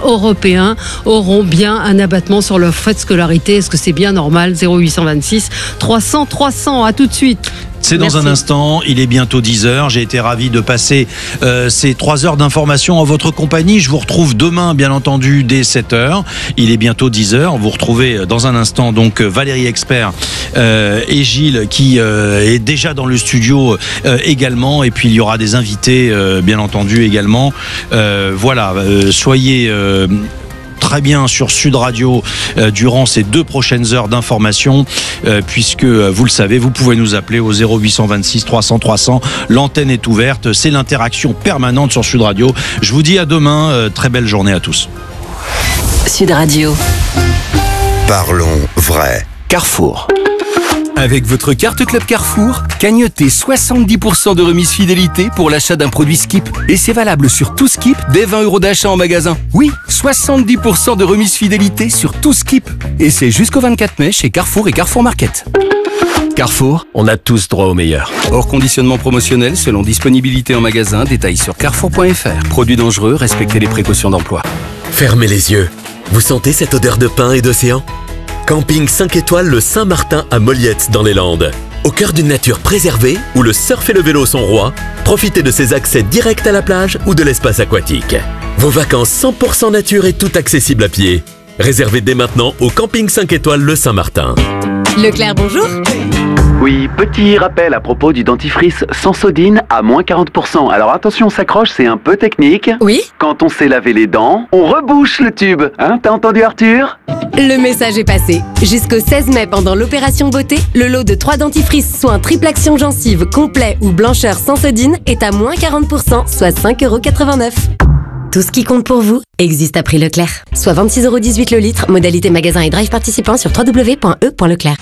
S19: auront bien un abattement sur leur frais de scolarité. Est-ce que c'est bien normal? 0826 300 300. À tout de suite.
S2: C'est dans un instant, il est bientôt 10h. J'ai été ravi de passer ces 3 heures d'information en votre compagnie. Je vous retrouve demain, bien entendu, dès 7h. Il est bientôt 10h. Vous retrouvez dans un instant donc Valérie Expert et Gilles qui est déjà dans le studio également. Et puis il y aura des invités, bien entendu, également. Soyez très bien sur Sud Radio durant ces 2 prochaines heures d'information, puisque vous le savez, vous pouvez nous appeler au 0826 300 300. L'antenne est ouverte, c'est l'interaction permanente sur Sud Radio. Je vous dis à demain, très belle journée à tous.
S10: Sud Radio.
S5: Parlons vrai.
S20: Carrefour. Avec votre carte Club Carrefour, cagnotez 70% de remise fidélité pour l'achat d'un produit Skip. Et c'est valable sur tout Skip dès 20 € d'achat en magasin. Oui, 70% de remise fidélité sur tout Skip. Et c'est jusqu'au 24 mai chez Carrefour et Carrefour Market. Carrefour, on a tous droit au meilleur. Hors conditionnement promotionnel selon disponibilité en magasin, détails sur carrefour.fr. Produits dangereux, respectez les précautions d'emploi.
S21: Fermez les yeux. Vous sentez cette odeur de pin et d'océan? Camping 5 étoiles le Saint-Martin à Molliette dans les Landes. Au cœur d'une nature préservée, où le surf et le vélo sont rois, profitez de ses accès directs à la plage ou de l'espace aquatique. Vos vacances 100% nature et tout accessible à pied. Réservez dès maintenant au Camping 5 étoiles le Saint-Martin.
S9: Leclerc, bonjour.
S22: Oui, petit rappel à propos du dentifrice Sensodyne à moins 40%. Alors attention, on s'accroche, c'est un peu technique.
S9: Oui.
S22: Quand on sait laver les dents, on rebouche le tube. Hein, t'as entendu Arthur?
S9: Le message est passé. Jusqu'au 16 mai, pendant l'opération beauté, le lot de 3 dentifrices soins triple action gencive complet ou blancheur Sensodyne est à moins 40%, soit 5,89 €. Tout ce qui compte pour vous existe à prix Leclerc. Soit 26,18 € le litre, modalité magasin et drive participant sur www.e.leclerc.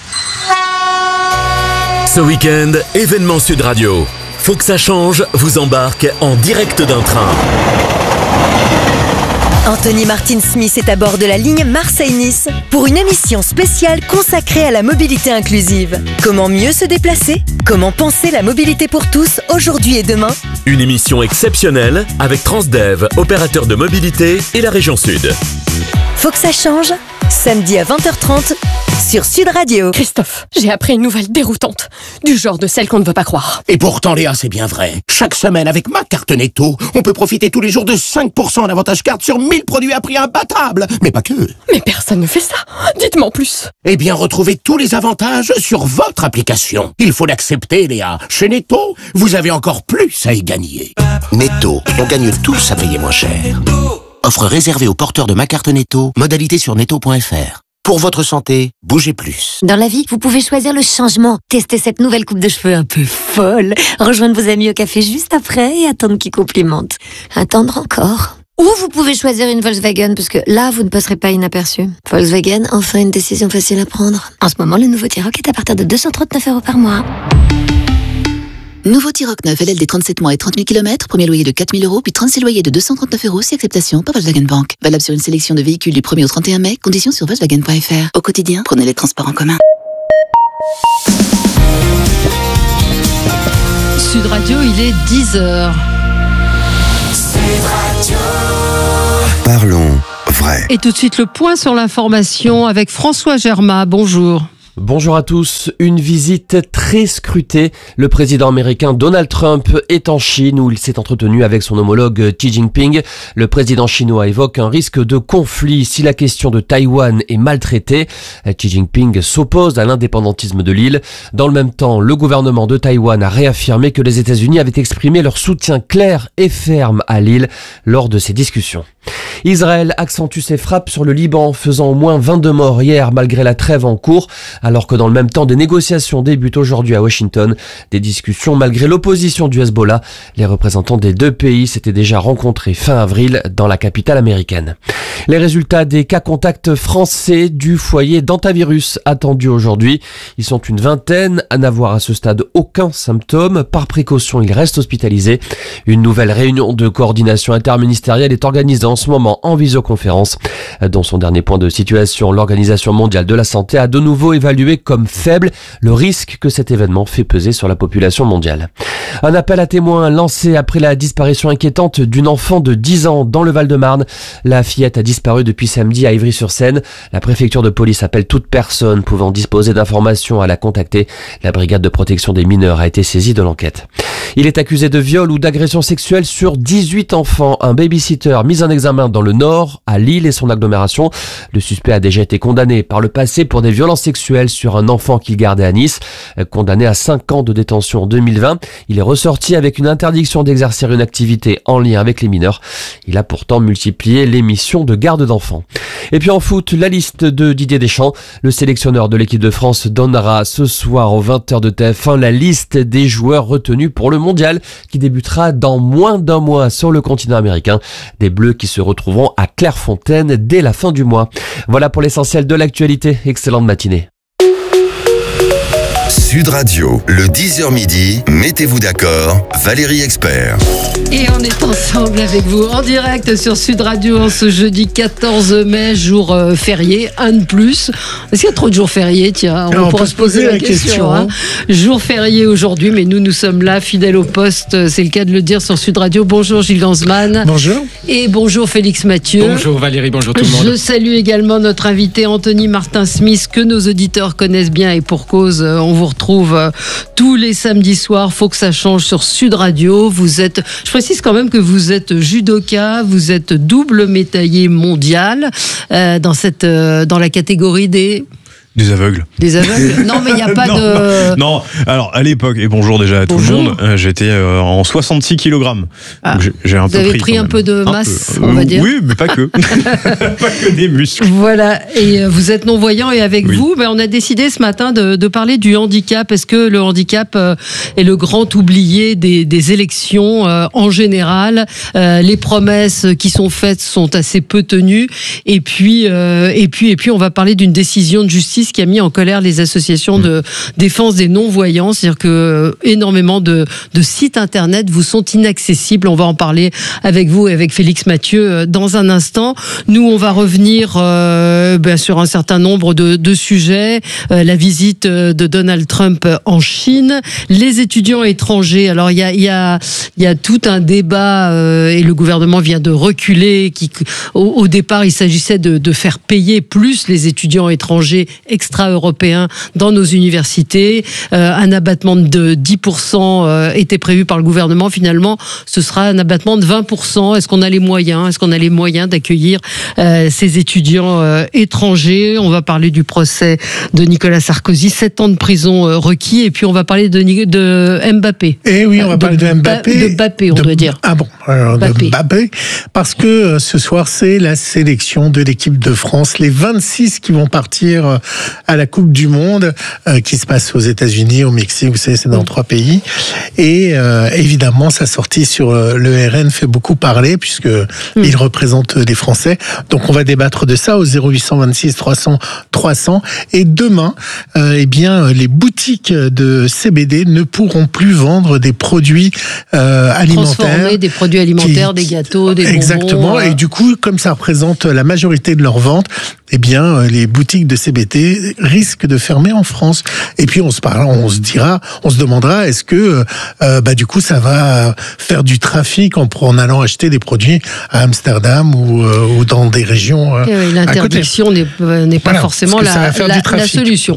S21: Ce week-end, événement Sud Radio. Faut que ça change, vous embarque en direct d'un train.
S23: Anthony Martin-Smith est à bord de la ligne Marseille-Nice pour une émission spéciale consacrée à la mobilité inclusive. Comment mieux se déplacer? Comment penser la mobilité pour tous aujourd'hui et demain?
S21: Une émission exceptionnelle avec Transdev, opérateur de mobilité et la région Sud.
S23: Faut que ça change? Samedi à 20h30 sur Sud Radio.
S1: Christophe, j'ai appris une nouvelle déroutante. Du genre de celle qu'on ne veut pas croire.
S3: Et pourtant, Léa, c'est bien vrai. Chaque semaine, avec ma carte Netto, on peut profiter tous les jours de 5% d'avantage carte sur 1000 produits à prix imbattable. Mais pas que.
S1: Mais personne ne fait ça. Dites-moi en plus.
S3: Eh bien, retrouvez tous les avantages sur votre application. Il faut l'accepter, Léa. Chez Netto, vous avez encore plus à y gagner. Netto, on gagne tous à payer moins cher. Offre réservée aux porteurs de ma carte Netto. Modalité sur netto.fr. Pour votre santé, bougez plus.
S9: Dans la vie, vous pouvez choisir le changement. Testez cette nouvelle coupe de cheveux un peu folle. Rejoindre vos amis au café juste après et attendre qu'ils complimentent. Attendre encore. Ou vous pouvez choisir une Volkswagen, parce que là, vous ne passerez pas inaperçu. Volkswagen, enfin une décision facile à prendre. En ce moment, le nouveau T-Roc est à partir de 239 € par mois.
S4: Nouveau T-Roc 9, LLD 37 mois et 30 000 km, premier loyer de 4 000 €, puis 36 loyers de 239 € si acceptation par Volkswagen Bank. Valable sur une sélection de véhicules du 1er au 31 mai, conditions sur Volkswagen.fr. Au quotidien, prenez les transports en commun.
S19: Sud Radio, il est 10h.
S5: Parlons vrai.
S19: Et tout de suite, le point sur l'information avec François Germain. Bonjour.
S24: Bonjour à tous. Une visite très scrutée. Le président américain Donald Trump est en Chine où il s'est entretenu avec son homologue Xi Jinping. Le président chinois évoque un risque de conflit si la question de Taïwan est maltraitée. Xi Jinping s'oppose à l'indépendantisme de l'île. Dans le même temps, le gouvernement de Taïwan a réaffirmé que les États-Unis avaient exprimé leur soutien clair et ferme à l'île lors de ces discussions. Israël accentue ses frappes sur le Liban, faisant au moins 22 morts hier malgré la trêve en cours, alors que dans le même temps, des négociations débutent aujourd'hui à Washington. Des discussions malgré l'opposition du Hezbollah. Les représentants des deux pays s'étaient déjà rencontrés fin avril dans la capitale américaine. Les résultats des cas contacts français du foyer d'hantavirus attendus aujourd'hui. Ils sont une vingtaine à n'avoir à ce stade aucun symptôme. Par précaution, ils restent hospitalisés. Une nouvelle réunion de coordination interministérielle est organisée en ce moment en visioconférence. Dans son dernier point de situation, l'Organisation mondiale de la santé a de nouveau évalué comme faible le risque que cet événement fait peser sur la population mondiale. Un appel à témoins lancé après la disparition inquiétante d'une enfant de 10 ans dans le Val-de-Marne. La fillette a disparu depuis samedi à Ivry-sur-Seine. La préfecture de police appelle toute personne pouvant disposer d'informations à la contacter. La brigade de protection des mineurs a été saisie de l'enquête. Il est accusé de viol ou d'agression sexuelle sur 18 enfants. Un babysitter mis en examen dans le Nord, à Lille et son agglomération. Le suspect a déjà été condamné par le passé pour des violences sexuelles sur un enfant qu'il gardait à Nice. Condamné à 5 ans de détention en 2020, il est ressorti avec une interdiction d'exercer une activité en lien avec les mineurs. Il a pourtant multiplié les missions de garde d'enfants. Et puis en foot, la liste de Didier Deschamps. Le sélectionneur de l'équipe de France donnera ce soir aux 20h de TF1 la liste des joueurs retenus pour le mondial qui débutera dans moins d'un mois sur le continent américain. Des Bleus qui se retrouveront à Clairefontaine dès la fin du mois. Voilà pour l'essentiel de l'actualité. Excellente matinée.
S5: Sud Radio, le 10h midi, mettez-vous d'accord, Valérie Expert.
S19: Et on est ensemble avec vous en direct sur Sud Radio en ce jeudi 14 mai, jour férié, un de plus. Est-ce qu'il y a trop de jours fériés? Tiens, on pourra se poser la question. Hein. Jour férié aujourd'hui, mais nous sommes là, fidèles au poste, c'est le cas de le dire sur Sud Radio. Bonjour Gilles Gansman.
S25: Bonjour.
S19: Et bonjour Félix Mathieu.
S25: Bonjour Valérie, bonjour tout le monde.
S19: Je salue également notre invité Anthony Martin-Smith, que nos auditeurs connaissent bien et pour cause, on vous retrouve tous les samedis soirs. Faut que ça change sur Sud Radio. Je précise quand même que vous êtes judoka, vous êtes double médaillé mondial dans la catégorie des
S25: aveugles.
S19: Des aveugles? Non, mais il n'y a pas de...
S25: Non, alors à l'époque, et bonjour déjà à tout le monde, j'étais en 66 kg.
S19: Ah,
S25: j'ai un
S19: vous
S25: peu
S19: avez pris un peu de masse, on va dire.
S25: Oui, mais pas que. Pas que des muscles.
S19: Voilà, et vous êtes non-voyant et avec vous, on a décidé ce matin de parler du handicap. Est-ce que le handicap est le grand oublié des élections en général? Les promesses qui sont faites sont assez peu tenues. Et puis on va parler d'une décision de justice justice qui a mis en colère les associations de défense des non-voyants. C'est-à-dire que énormément de sites internet vous sont inaccessibles. On va en parler avec vous et avec Félix Mathieu dans un instant. Nous, on va revenir sur un certain nombre de sujets. La visite de Donald Trump en Chine, les étudiants étrangers. Alors il y a tout un débat et le gouvernement vient de reculer. Au départ, il s'agissait de faire payer plus les étudiants étrangers extra-européens dans nos universités. Un abattement de 10% était prévu par le gouvernement. Finalement, ce sera un abattement de 20%. Est-ce qu'on a les moyens ? Est-ce qu'on a les moyens d'accueillir ces étudiants étrangers ? On va parler du procès de Nicolas Sarkozy, 7 ans de prison requis. Et puis, on va parler de Mbappé.
S8: Et oui, on va parler de Mbappé.
S19: De Mbappé, on doit dire.
S8: Ah bon, alors de Mbappé. Parce que ce soir, c'est la sélection de l'équipe de France. Les 26 qui vont partir à la Coupe du Monde, qui se passe aux États-Unis, au Mexique, vous savez, c'est dans 3 pays. Et évidemment, sa sortie sur le RN fait beaucoup parler, puisque il représente les Français. Donc, on va débattre de ça au 0826 300 300. Et demain, les boutiques de CBD ne pourront plus vendre des produits alimentaires.
S19: Transformer des produits alimentaires, des gâteaux, des bonbons.
S8: Exactement. Et du coup, comme ça représente la majorité de leurs ventes, les boutiques de CBD risquent de fermer en France. Et puis on se demandera, est-ce que du coup ça va faire du trafic en allant acheter des produits à Amsterdam ou dans des régions
S19: l'interdiction n'est pas forcément la solution.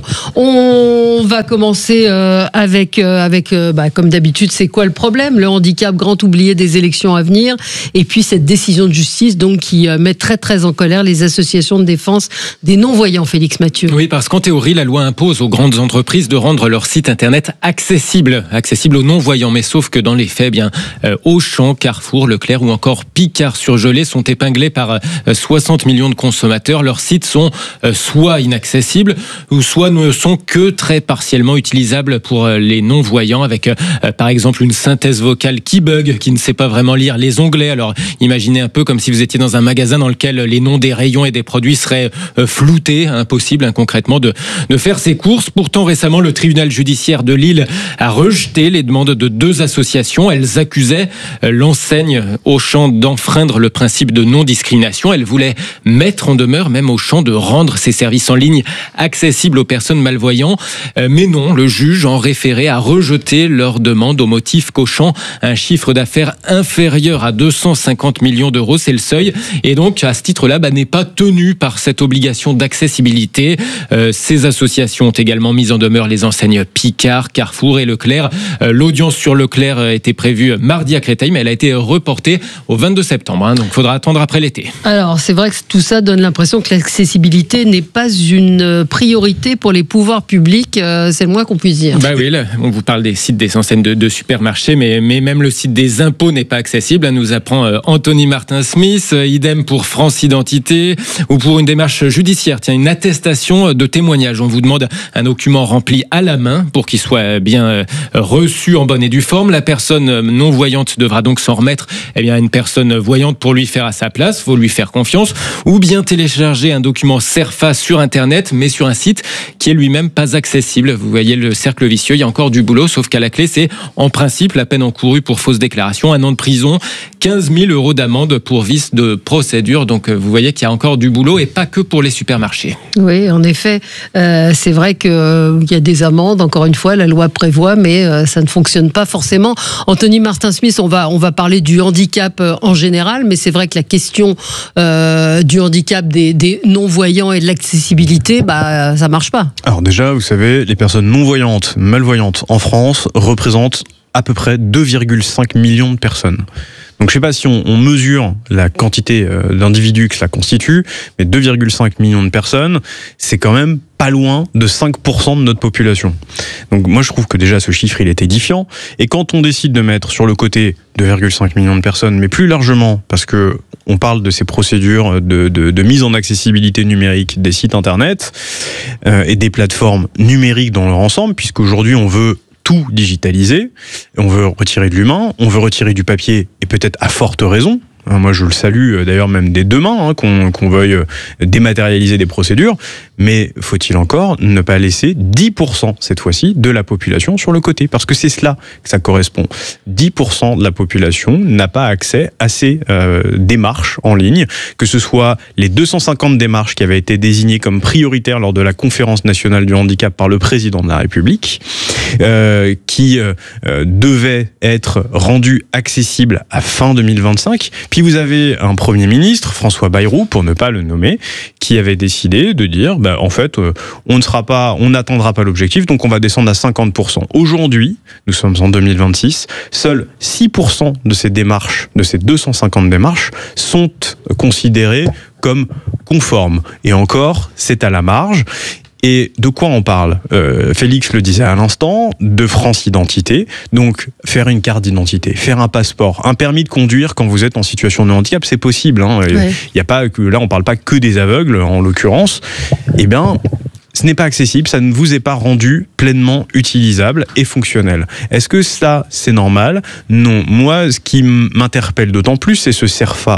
S19: On va commencer avec comme d'habitude, c'est quoi le problème ? Le handicap, grand oublié des élections à venir, et puis cette décision de justice donc qui met très très en colère les associations de défense des non-voyants, Félix Mathieu.
S11: Oui, parce qu'en théorie, la loi impose aux grandes entreprises de rendre leur site internet accessible aux non-voyants. Mais sauf que dans les faits, Auchan, Carrefour, Leclerc ou encore Picard surgelé sont épinglés par 60 millions de consommateurs. Leurs sites sont soit inaccessibles ou soit ne sont que très partiellement utilisables pour les non-voyants, avec par exemple une synthèse vocale qui bug, qui ne sait pas vraiment lire les onglets. Alors imaginez un peu comme si vous étiez dans un magasin dans lequel les noms des rayons et des produits seraient floutés, impossible concrètement de faire ses courses. Pourtant récemment, le tribunal judiciaire de Lille a rejeté les demandes de 2 associations. Elles accusaient l'enseigne Auchan d'enfreindre le principe de non-discrimination. Elles voulaient mettre en demeure même Auchan de rendre ses services en ligne accessibles aux personnes malvoyantes. Mais non, le juge en référé a rejeté leur demande au motif qu'Auchan a un chiffre d'affaires inférieur à 250 millions d'euros, c'est le seuil. Et donc, à ce titre-là, n'est pas tenu par cette obligation d'accessibilité. Ces associations ont également mis en demeure les enseignes Picard, Carrefour et Leclerc. L'audience sur Leclerc était prévue mardi à Créteil, mais elle a été reportée au 22 septembre. Donc, il faudra attendre après l'été.
S19: Alors, c'est vrai que tout ça donne l'impression que l'accessibilité n'est pas une priorité pour les pouvoirs publics. C'est le moins qu'on puisse dire.
S11: Oui, là, on vous parle des sites des enseignes de supermarchés, mais même le site des impôts n'est pas accessible. Nous apprend Anthony Martin-Smith. Idem pour France Identité ou pour une démarche judiciaire. Une attestation de témoignage. On vous demande un document rempli à la main pour qu'il soit bien reçu en bonne et due forme. La personne non-voyante devra donc s'en remettre à une personne voyante pour lui faire à sa place. Il faut lui faire confiance. Ou bien télécharger un document CERFA sur Internet, mais sur un site qui est lui-même pas accessible. Vous voyez le cercle vicieux. Il y a encore du boulot, sauf qu'à la clé, c'est en principe la peine encourue pour fausse déclaration, 1 an de prison, 15 000 € d'amende pour vice de procédure. Donc vous voyez qu'il y a encore du boulot et pas que pour les supermarchés.
S19: Oui, en effet, c'est vrai qu'il y a des amendes, encore une fois, la loi prévoit, mais ça ne fonctionne pas forcément. Anthony Martin-Smith, on va parler du handicap en général, mais c'est vrai que la question du handicap des non-voyants et de l'accessibilité, ça marche pas.
S25: Alors déjà, vous savez, les personnes non-voyantes, malvoyantes en France représentent à peu près 2,5 millions de personnes. Donc je ne sais pas si on mesure la quantité d'individus que ça constitue, mais 2,5 millions de personnes, c'est quand même pas loin de 5% de notre population. Donc moi je trouve que déjà ce chiffre il est édifiant, et quand on décide de mettre sur le côté 2,5 millions de personnes, mais plus largement parce que on parle de ces procédures de mise en accessibilité numérique des sites internet et des plateformes numériques dans leur ensemble, puisqu'aujourd'hui on veut tout digitaliser, on veut retirer de l'humain, on veut retirer du papier, et peut-être à forte raison, Moi, je le salue d'ailleurs même dès demain, qu'on veuille dématérialiser des procédures. Mais faut-il encore ne pas laisser 10% cette fois-ci de la population sur le côté? Parce que c'est cela que ça correspond. 10% de la population n'a pas accès à ces démarches en ligne, que ce soit les 250 démarches qui avaient été désignées comme prioritaires lors de la conférence nationale du handicap par le président de la République, qui devaient être rendues accessibles à fin 2025. Puis vous avez un Premier ministre, François Bayrou, pour ne pas le nommer, qui avait décidé de dire, en fait, on n'atteindra pas l'objectif, donc on va descendre à 50%. Aujourd'hui, nous sommes en 2026, seuls 6% de ces démarches, de ces 250 démarches, sont considérées comme conformes. Et encore, c'est à la marge. Et de quoi on parle? Félix le disait à l'instant, de France Identité. Donc, faire une carte d'identité, faire un passeport, un permis de conduire quand vous êtes en situation de handicap, c'est possible. Y a pas que, là, on parle pas que des aveugles, en l'occurrence. Eh bien, ce n'est pas accessible, ça ne vous est pas rendu pleinement utilisable et fonctionnel. Est-ce que ça, c'est normal? Non. Moi, ce qui m'interpelle d'autant plus, c'est ce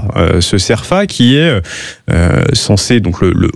S25: CERFA qui est censé, donc le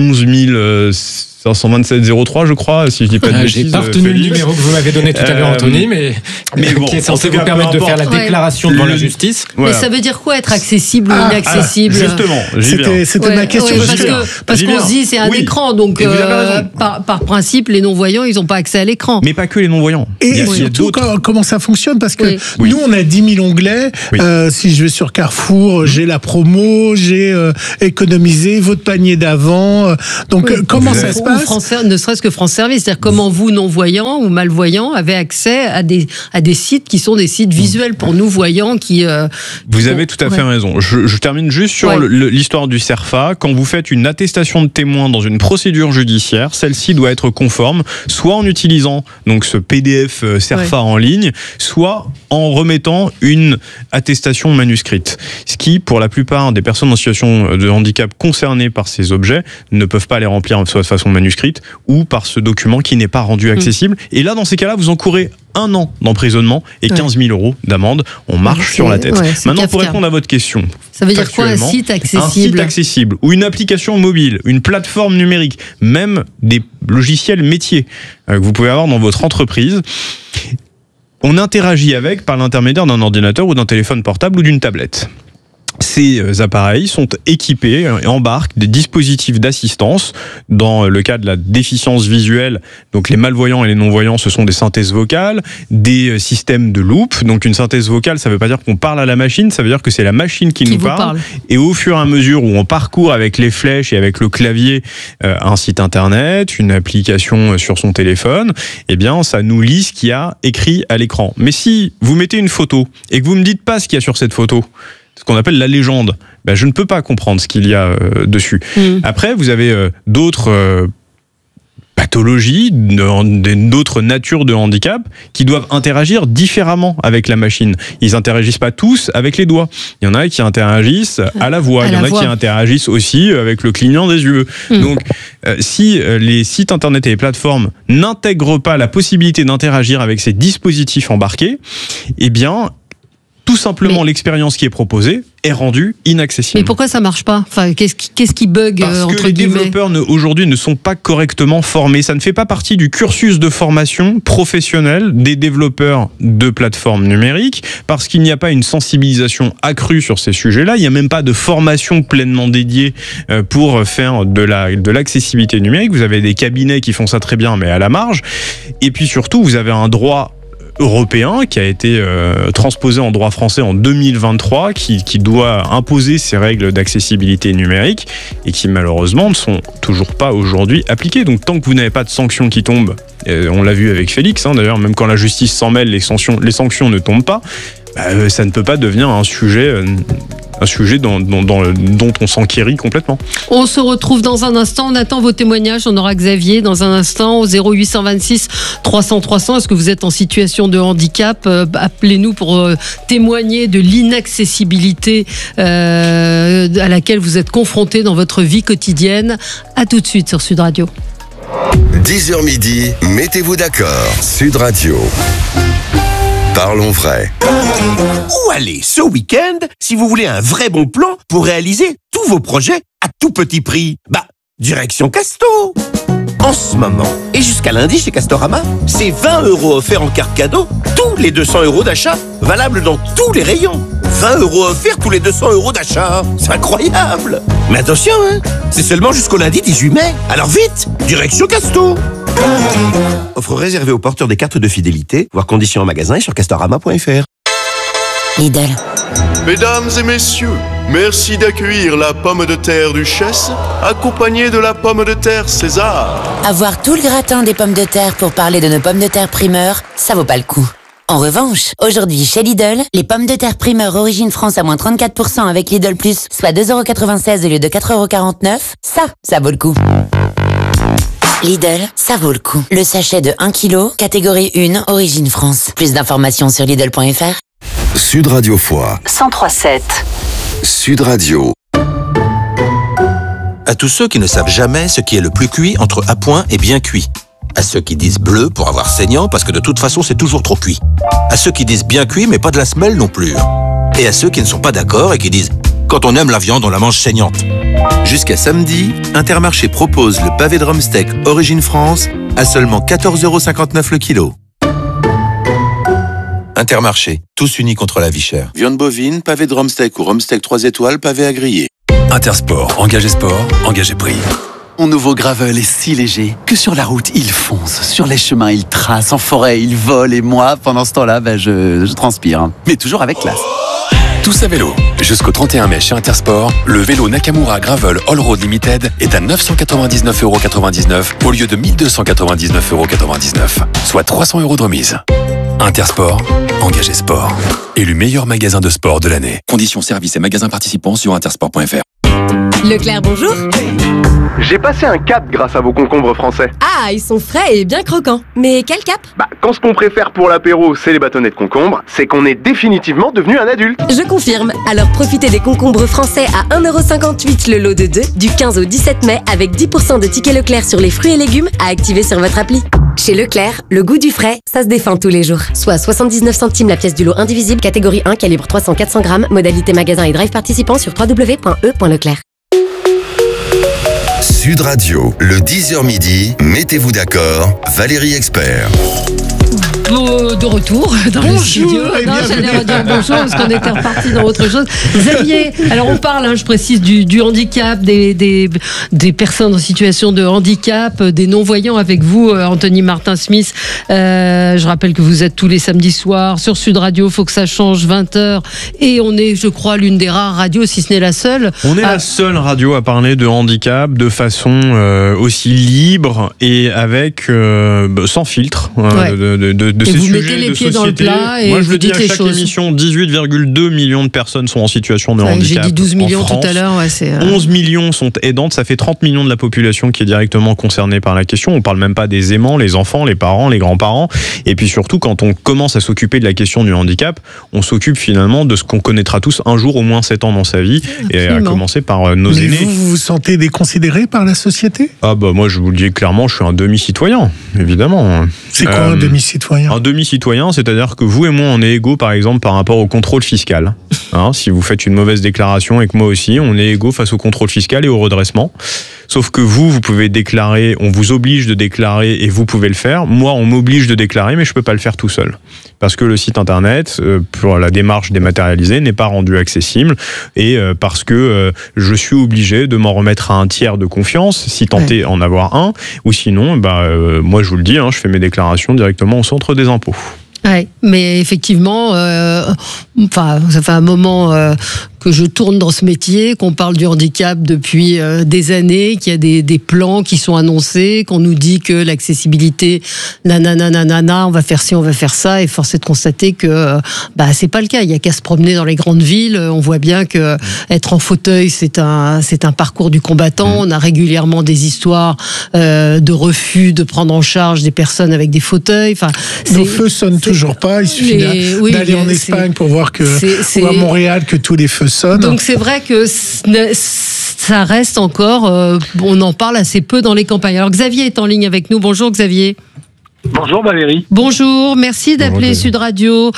S25: 11 527-03, je crois, si je dis pas de bêtises.
S11: J'ai pas retenu le numéro que vous m'avez donné tout à l'heure, Anthony, mais bon, qui est censé vous permettre de faire la déclaration devant la justice.
S19: Voilà. Mais ça veut dire quoi, être accessible ou inaccessible?
S25: Justement,
S8: c'était ma question.
S19: Parce qu'on se dit, c'est un écran, donc par principe, les non-voyants, ils n'ont pas accès à l'écran.
S25: Mais pas que les non-voyants.
S8: Et surtout, comment ça fonctionne? Parce que nous, on a 10 000 onglets. Si je vais sur Carrefour, j'ai la promo, j'ai économisé votre panier d'avant. Donc, comment ça se passe?
S19: Ne serait-ce que France Service, c'est-à-dire comment vous, non-voyants ou malvoyants, avez accès à des sites qui sont des sites visuels pour nous, voyants, qui...
S25: Vous avez tout à fait raison. Je termine juste sur l'histoire du CERFA. Quand vous faites une attestation de témoin dans une procédure judiciaire, celle-ci doit être conforme, soit en utilisant donc ce PDF CERFA en ligne, soit en remettant une attestation manuscrite. Ce qui, pour la plupart des personnes en situation de handicap concernées par ces objets, ne peuvent pas les remplir soit de façon manuscrite ou par ce document qui n'est pas rendu accessible. Et là, dans ces cas-là, vous encourez 1 an d'emprisonnement et 15 000 € d'amende. On marche sur la tête. Maintenant, pour répondre à votre question.
S19: Ça veut dire quoi, un site accessible?
S25: Un site accessible ou une application mobile, une plateforme numérique, même des logiciels métiers que vous pouvez avoir dans votre entreprise. On interagit avec par l'intermédiaire d'un ordinateur ou d'un téléphone portable ou d'une tablette. Ces appareils sont équipés et embarquent des dispositifs d'assistance. Dans le cas de la déficience visuelle, donc les malvoyants et les non-voyants, ce sont des synthèses vocales, des systèmes de loop. Donc une synthèse vocale, ça ne veut pas dire qu'on parle à la machine, ça veut dire que c'est la machine qui nous parle. Et au fur et à mesure où on parcourt avec les flèches et avec le clavier un site internet, une application sur son téléphone, eh bien ça nous lit ce qu'il y a écrit à l'écran. Mais si vous mettez une photo et que vous ne me dites pas ce qu'il y a sur cette photo, ce qu'on appelle la légende, je ne peux pas comprendre ce qu'il y a dessus. Après, vous avez d'autres pathologies, d'autres natures de handicap qui doivent interagir différemment avec la machine. Ils n'interagissent pas tous avec les doigts. Il y en a qui interagissent à la voix. Il y en a qui interagissent aussi avec le clignement des yeux. Donc, si les sites internet et les plateformes n'intègrent pas la possibilité d'interagir avec ces dispositifs embarqués, eh bien, tout simplement, l'expérience qui est proposée est rendue inaccessible.
S19: Mais pourquoi ça marche pas? Enfin, qu'est-ce qui bug
S25: Parce
S19: entre
S25: que les
S19: guillemets
S25: développeurs aujourd'hui ne sont pas correctement formés. Ça ne fait pas partie du cursus de formation professionnelle des développeurs de plateformes numériques, parce qu'il n'y a pas une sensibilisation accrue sur ces sujets-là. Il n'y a même pas de formation pleinement dédiée pour faire de l'accessibilité numérique. Vous avez des cabinets qui font ça très bien, mais à la marge. Et puis surtout, vous avez un droit européen qui a été transposé en droit français en 2023, qui doit imposer ces règles d'accessibilité numérique et qui malheureusement ne sont toujours pas aujourd'hui appliquées. Donc tant que vous n'avez pas de sanctions qui tombent, on l'a vu avec Félix, d'ailleurs même quand la justice s'en mêle, les sanctions ne tombent pas, ça ne peut pas devenir un sujet dont on s'enquérit complètement.
S19: On se retrouve dans un instant, on attend vos témoignages, on aura Xavier dans un instant au 0826 300 300. Est-ce que vous êtes en situation de handicap? Appelez-nous pour témoigner de l'inaccessibilité à laquelle vous êtes confrontés dans votre vie quotidienne. À tout de suite sur Sud Radio.
S5: 10h midi, mettez-vous d'accord. Sud Radio. Parlons vrai.
S3: Où aller ce week-end si vous voulez un vrai bon plan pour réaliser tous vos projets à tout petit prix? Direction Casto. En ce moment, et jusqu'à lundi chez Castorama, c'est 20 € offerts en carte cadeau, tous les 200 € d'achat, valable dans tous les rayons. 20 € offerts tous les 200 € d'achat. C'est incroyable. Mais attention, c'est seulement jusqu'au lundi 18 mai. Alors vite, direction Casto. Offre réservée aux porteurs des cartes de fidélité, voir conditions en magasin et sur castorama.fr.
S9: Lidl.
S7: Mesdames et messieurs, merci d'accueillir la pomme de terre Duchesse, accompagnée de la pomme de terre César.
S9: Avoir tout le gratin des pommes de terre pour parler de nos pommes de terre primeur, ça vaut pas le coup. En revanche, aujourd'hui chez Lidl, les pommes de terre primeur origine France à moins 34% avec Lidl Plus, soit 2,96 € au lieu de 4,49 €, ça vaut le coup. Lidl, ça vaut le coup. Le sachet de 1 kg, catégorie 1, origine France. Plus d'informations sur Lidl.fr.
S5: Sud Radio Foix.
S10: 103.7.
S5: Sud Radio.
S16: À tous ceux qui ne savent jamais ce qui est le plus cuit entre à point et bien cuit. À ceux qui disent bleu pour avoir saignant parce que de toute façon c'est toujours trop cuit. À ceux qui disent bien cuit mais pas de la semelle non plus. Et à ceux qui ne sont pas d'accord et qui disent quand on aime la viande on la mange saignante. Jusqu'à samedi, Intermarché propose le pavé de Rumsteak Origine France à seulement 14,59 € le kilo. Intermarché, tous unis contre la vie chère. Viande bovine, pavé de Rumsteak ou Rumsteak 3 étoiles, pavé à griller.
S12: Intersport, engagé sport, engagé prix. Mon nouveau gravel est si léger que sur la route, il fonce. Sur les chemins, il trace. En forêt, il vole. Et moi, pendant ce temps-là, je transpire. Mais toujours avec classe. Tous à vélo. Jusqu'au 31 mai chez Intersport, le vélo Nakamura Gravel All Road Limited est à 999,99 € au lieu de 1299,99 €, soit 300 € de remise. Intersport, engagé sport. Élu meilleur magasin de sport de l'année. Conditions, services et magasins participants sur intersport.fr.
S1: Leclerc, bonjour.
S13: J'ai passé un cap grâce à vos concombres français.
S1: Ah, ils sont frais et bien croquants. Mais quel cap?
S13: Quand ce qu'on préfère pour l'apéro, c'est les bâtonnets de concombre, c'est qu'on est définitivement devenu un adulte.
S1: Je confirme. Alors profitez des concombres français à 1,58 € le lot de 2 du 15 au 17 mai avec 10% de tickets Leclerc sur les fruits et légumes à activer sur votre appli. Chez Leclerc, le goût du frais, ça se défend tous les jours. Soit 79 centimes la pièce du lot indivisible, catégorie 1, calibre 300-400 grammes, modalité magasin et drive participant sur www.e.leclerc.
S5: Sud Radio, le 10h midi, mettez-vous d'accord, Valérie Expert.
S19: De retour dans le studio. Non, j'allais redire bonjour parce qu'on était reparti dans autre chose. Xavier, alors on parle, je précise, du handicap, des personnes en situation de handicap, des non-voyants avec vous, Anthony Martin-Smith. Je rappelle que vous êtes tous les samedis soirs sur Sud Radio, faut que ça change, 20h. Et on est, je crois, l'une des rares radios, si ce n'est la seule.
S25: On est la seule radio à parler de handicap de façon aussi libre et avec sans filtre. De
S19: et
S25: ces
S19: vous
S25: sujets
S19: mettez les
S25: de
S19: pieds
S25: société.
S19: dans le plat et
S25: moi, je
S19: vous
S25: le dis
S19: dites
S25: à
S19: les
S25: chaque
S19: choses.
S25: émission, 18,2 millions de personnes sont en situation de handicap.
S19: J'ai dit 12 millions
S25: en France.
S19: tout à l'heure. Ouais, c'est,
S25: 11 millions sont aidantes, ça fait 30 millions de la population qui est directement concernée par la question. On parle même pas des aimants, les enfants, les parents, les grands-parents. Et puis surtout, quand on commence à s'occuper de la question du handicap, on s'occupe finalement de ce qu'on connaîtra tous un jour, au moins 7 ans dans sa vie, et à commencer par nos
S8: Mais
S25: aînés.
S8: vous vous sentez déconsidéré par la société?
S25: Ah moi je vous le dis clairement, je suis un demi-citoyen, évidemment.
S8: C'est quoi un demi-citoyen?
S25: Un demi-citoyen, c'est-à-dire que vous et moi on est égaux par exemple par rapport au contrôle fiscal. Si vous faites une mauvaise déclaration et que moi aussi, on est égaux face au contrôle fiscal et au redressement. Sauf que vous pouvez déclarer, on vous oblige de déclarer et vous pouvez le faire. Moi, on m'oblige de déclarer, mais je peux pas le faire tout seul. Parce que le site internet, pour la démarche dématérialisée, n'est pas rendu accessible et parce que je suis obligé de m'en remettre à un tiers de confiance, si tant est en avoir un, ou sinon, moi je vous le dis, je fais mes déclarations directement au centre des impôts.
S19: Ouais, mais effectivement, ça fait un moment que je tourne dans ce métier, qu'on parle du handicap depuis des années, qu'il y a des plans qui sont annoncés, qu'on nous dit que l'accessibilité, on va faire ci, on va faire ça, et force est de constater que c'est pas le cas. Il y a qu'à se promener dans les grandes villes. On voit bien que être en fauteuil, c'est un parcours du combattant. On a régulièrement des histoires de refus de prendre en charge des personnes avec des fauteuils.
S8: Nos feux sonnent toujours pas. Il suffit d'aller en Espagne pour voir ou à Montréal que tous les feux sonnent.
S19: Donc c'est vrai que ça reste encore, on en parle assez peu dans les campagnes. Alors Xavier est en ligne avec nous. Bonjour Xavier.
S6: Bonjour Valérie.
S19: Bonjour, merci d'appeler Sud Radio.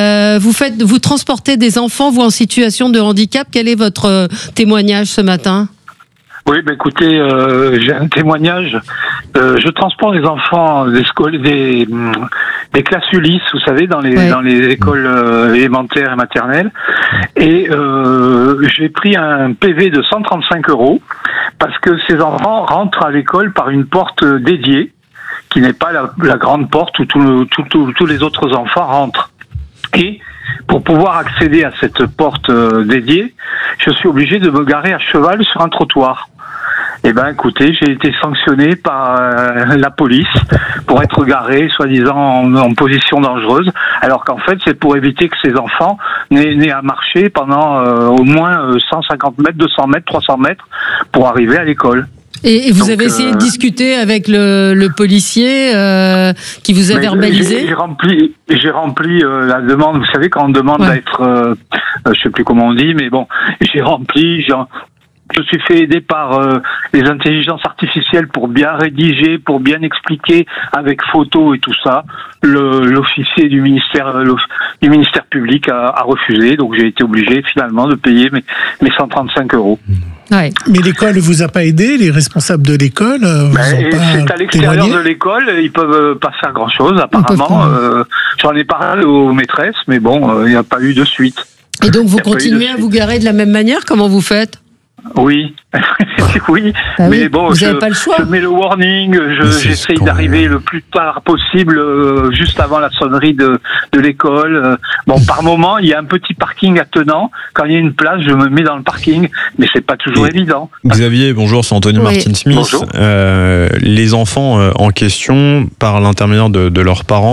S19: Vous transportez des enfants, vous, en situation de handicap. Quel est votre témoignage ce matin ?
S6: Oui, écoutez, j'ai un témoignage. Je transporte des enfants des classes Ulysse, vous savez, dans les écoles élémentaires et maternelles. Et j'ai pris un PV de 135 € parce que ces enfants rentrent à l'école par une porte dédiée, qui n'est pas la grande porte où tous les autres enfants rentrent. Et pour pouvoir accéder à cette porte dédiée, je suis obligé de me garer à cheval sur un trottoir. Eh ben, écoutez, j'ai été sanctionné par la police pour être garé, soi-disant, en position dangereuse, alors qu'en fait, c'est pour éviter que ces enfants n'aient à marcher pendant au moins 150 mètres, 200 mètres, 300 mètres pour arriver à l'école.
S19: Et vous avez essayé de discuter avec le policier qui vous a verbalisé ?
S6: J'ai rempli la demande. Vous savez, quand on demande d'être, je sais plus comment on dit, mais bon, j'ai rempli. Je suis fait aider par les intelligences artificielles pour bien rédiger, pour bien expliquer avec photos et tout ça. L'officier du ministère public a refusé, donc j'ai été obligé finalement de payer mes 135 €.
S19: Ouais.
S8: Mais l'école ne vous a pas aidé, les responsables de l'école
S6: c'est à l'extérieur de l'école, ils peuvent pas faire grand-chose apparemment. J'en ai parlé aux maîtresses, mais bon, il n'y a pas eu de suite.
S19: Et donc vous continuez à vous garer de la même manière ? Comment vous faites ?
S6: Oui, oui, mais bon,
S19: vous n'avez pas le choix.
S6: Je mets le warning, j'essaye d'arriver le plus tard possible, juste avant la sonnerie de l'école. Bon, par moment, il y a un petit parking attenant. Quand il y a une place, je me mets dans le parking, mais c'est pas toujours évident.
S25: Xavier, bonjour, c'est Anthony Martin-Smith. Les enfants en question, par l'intermédiaire de leurs parents,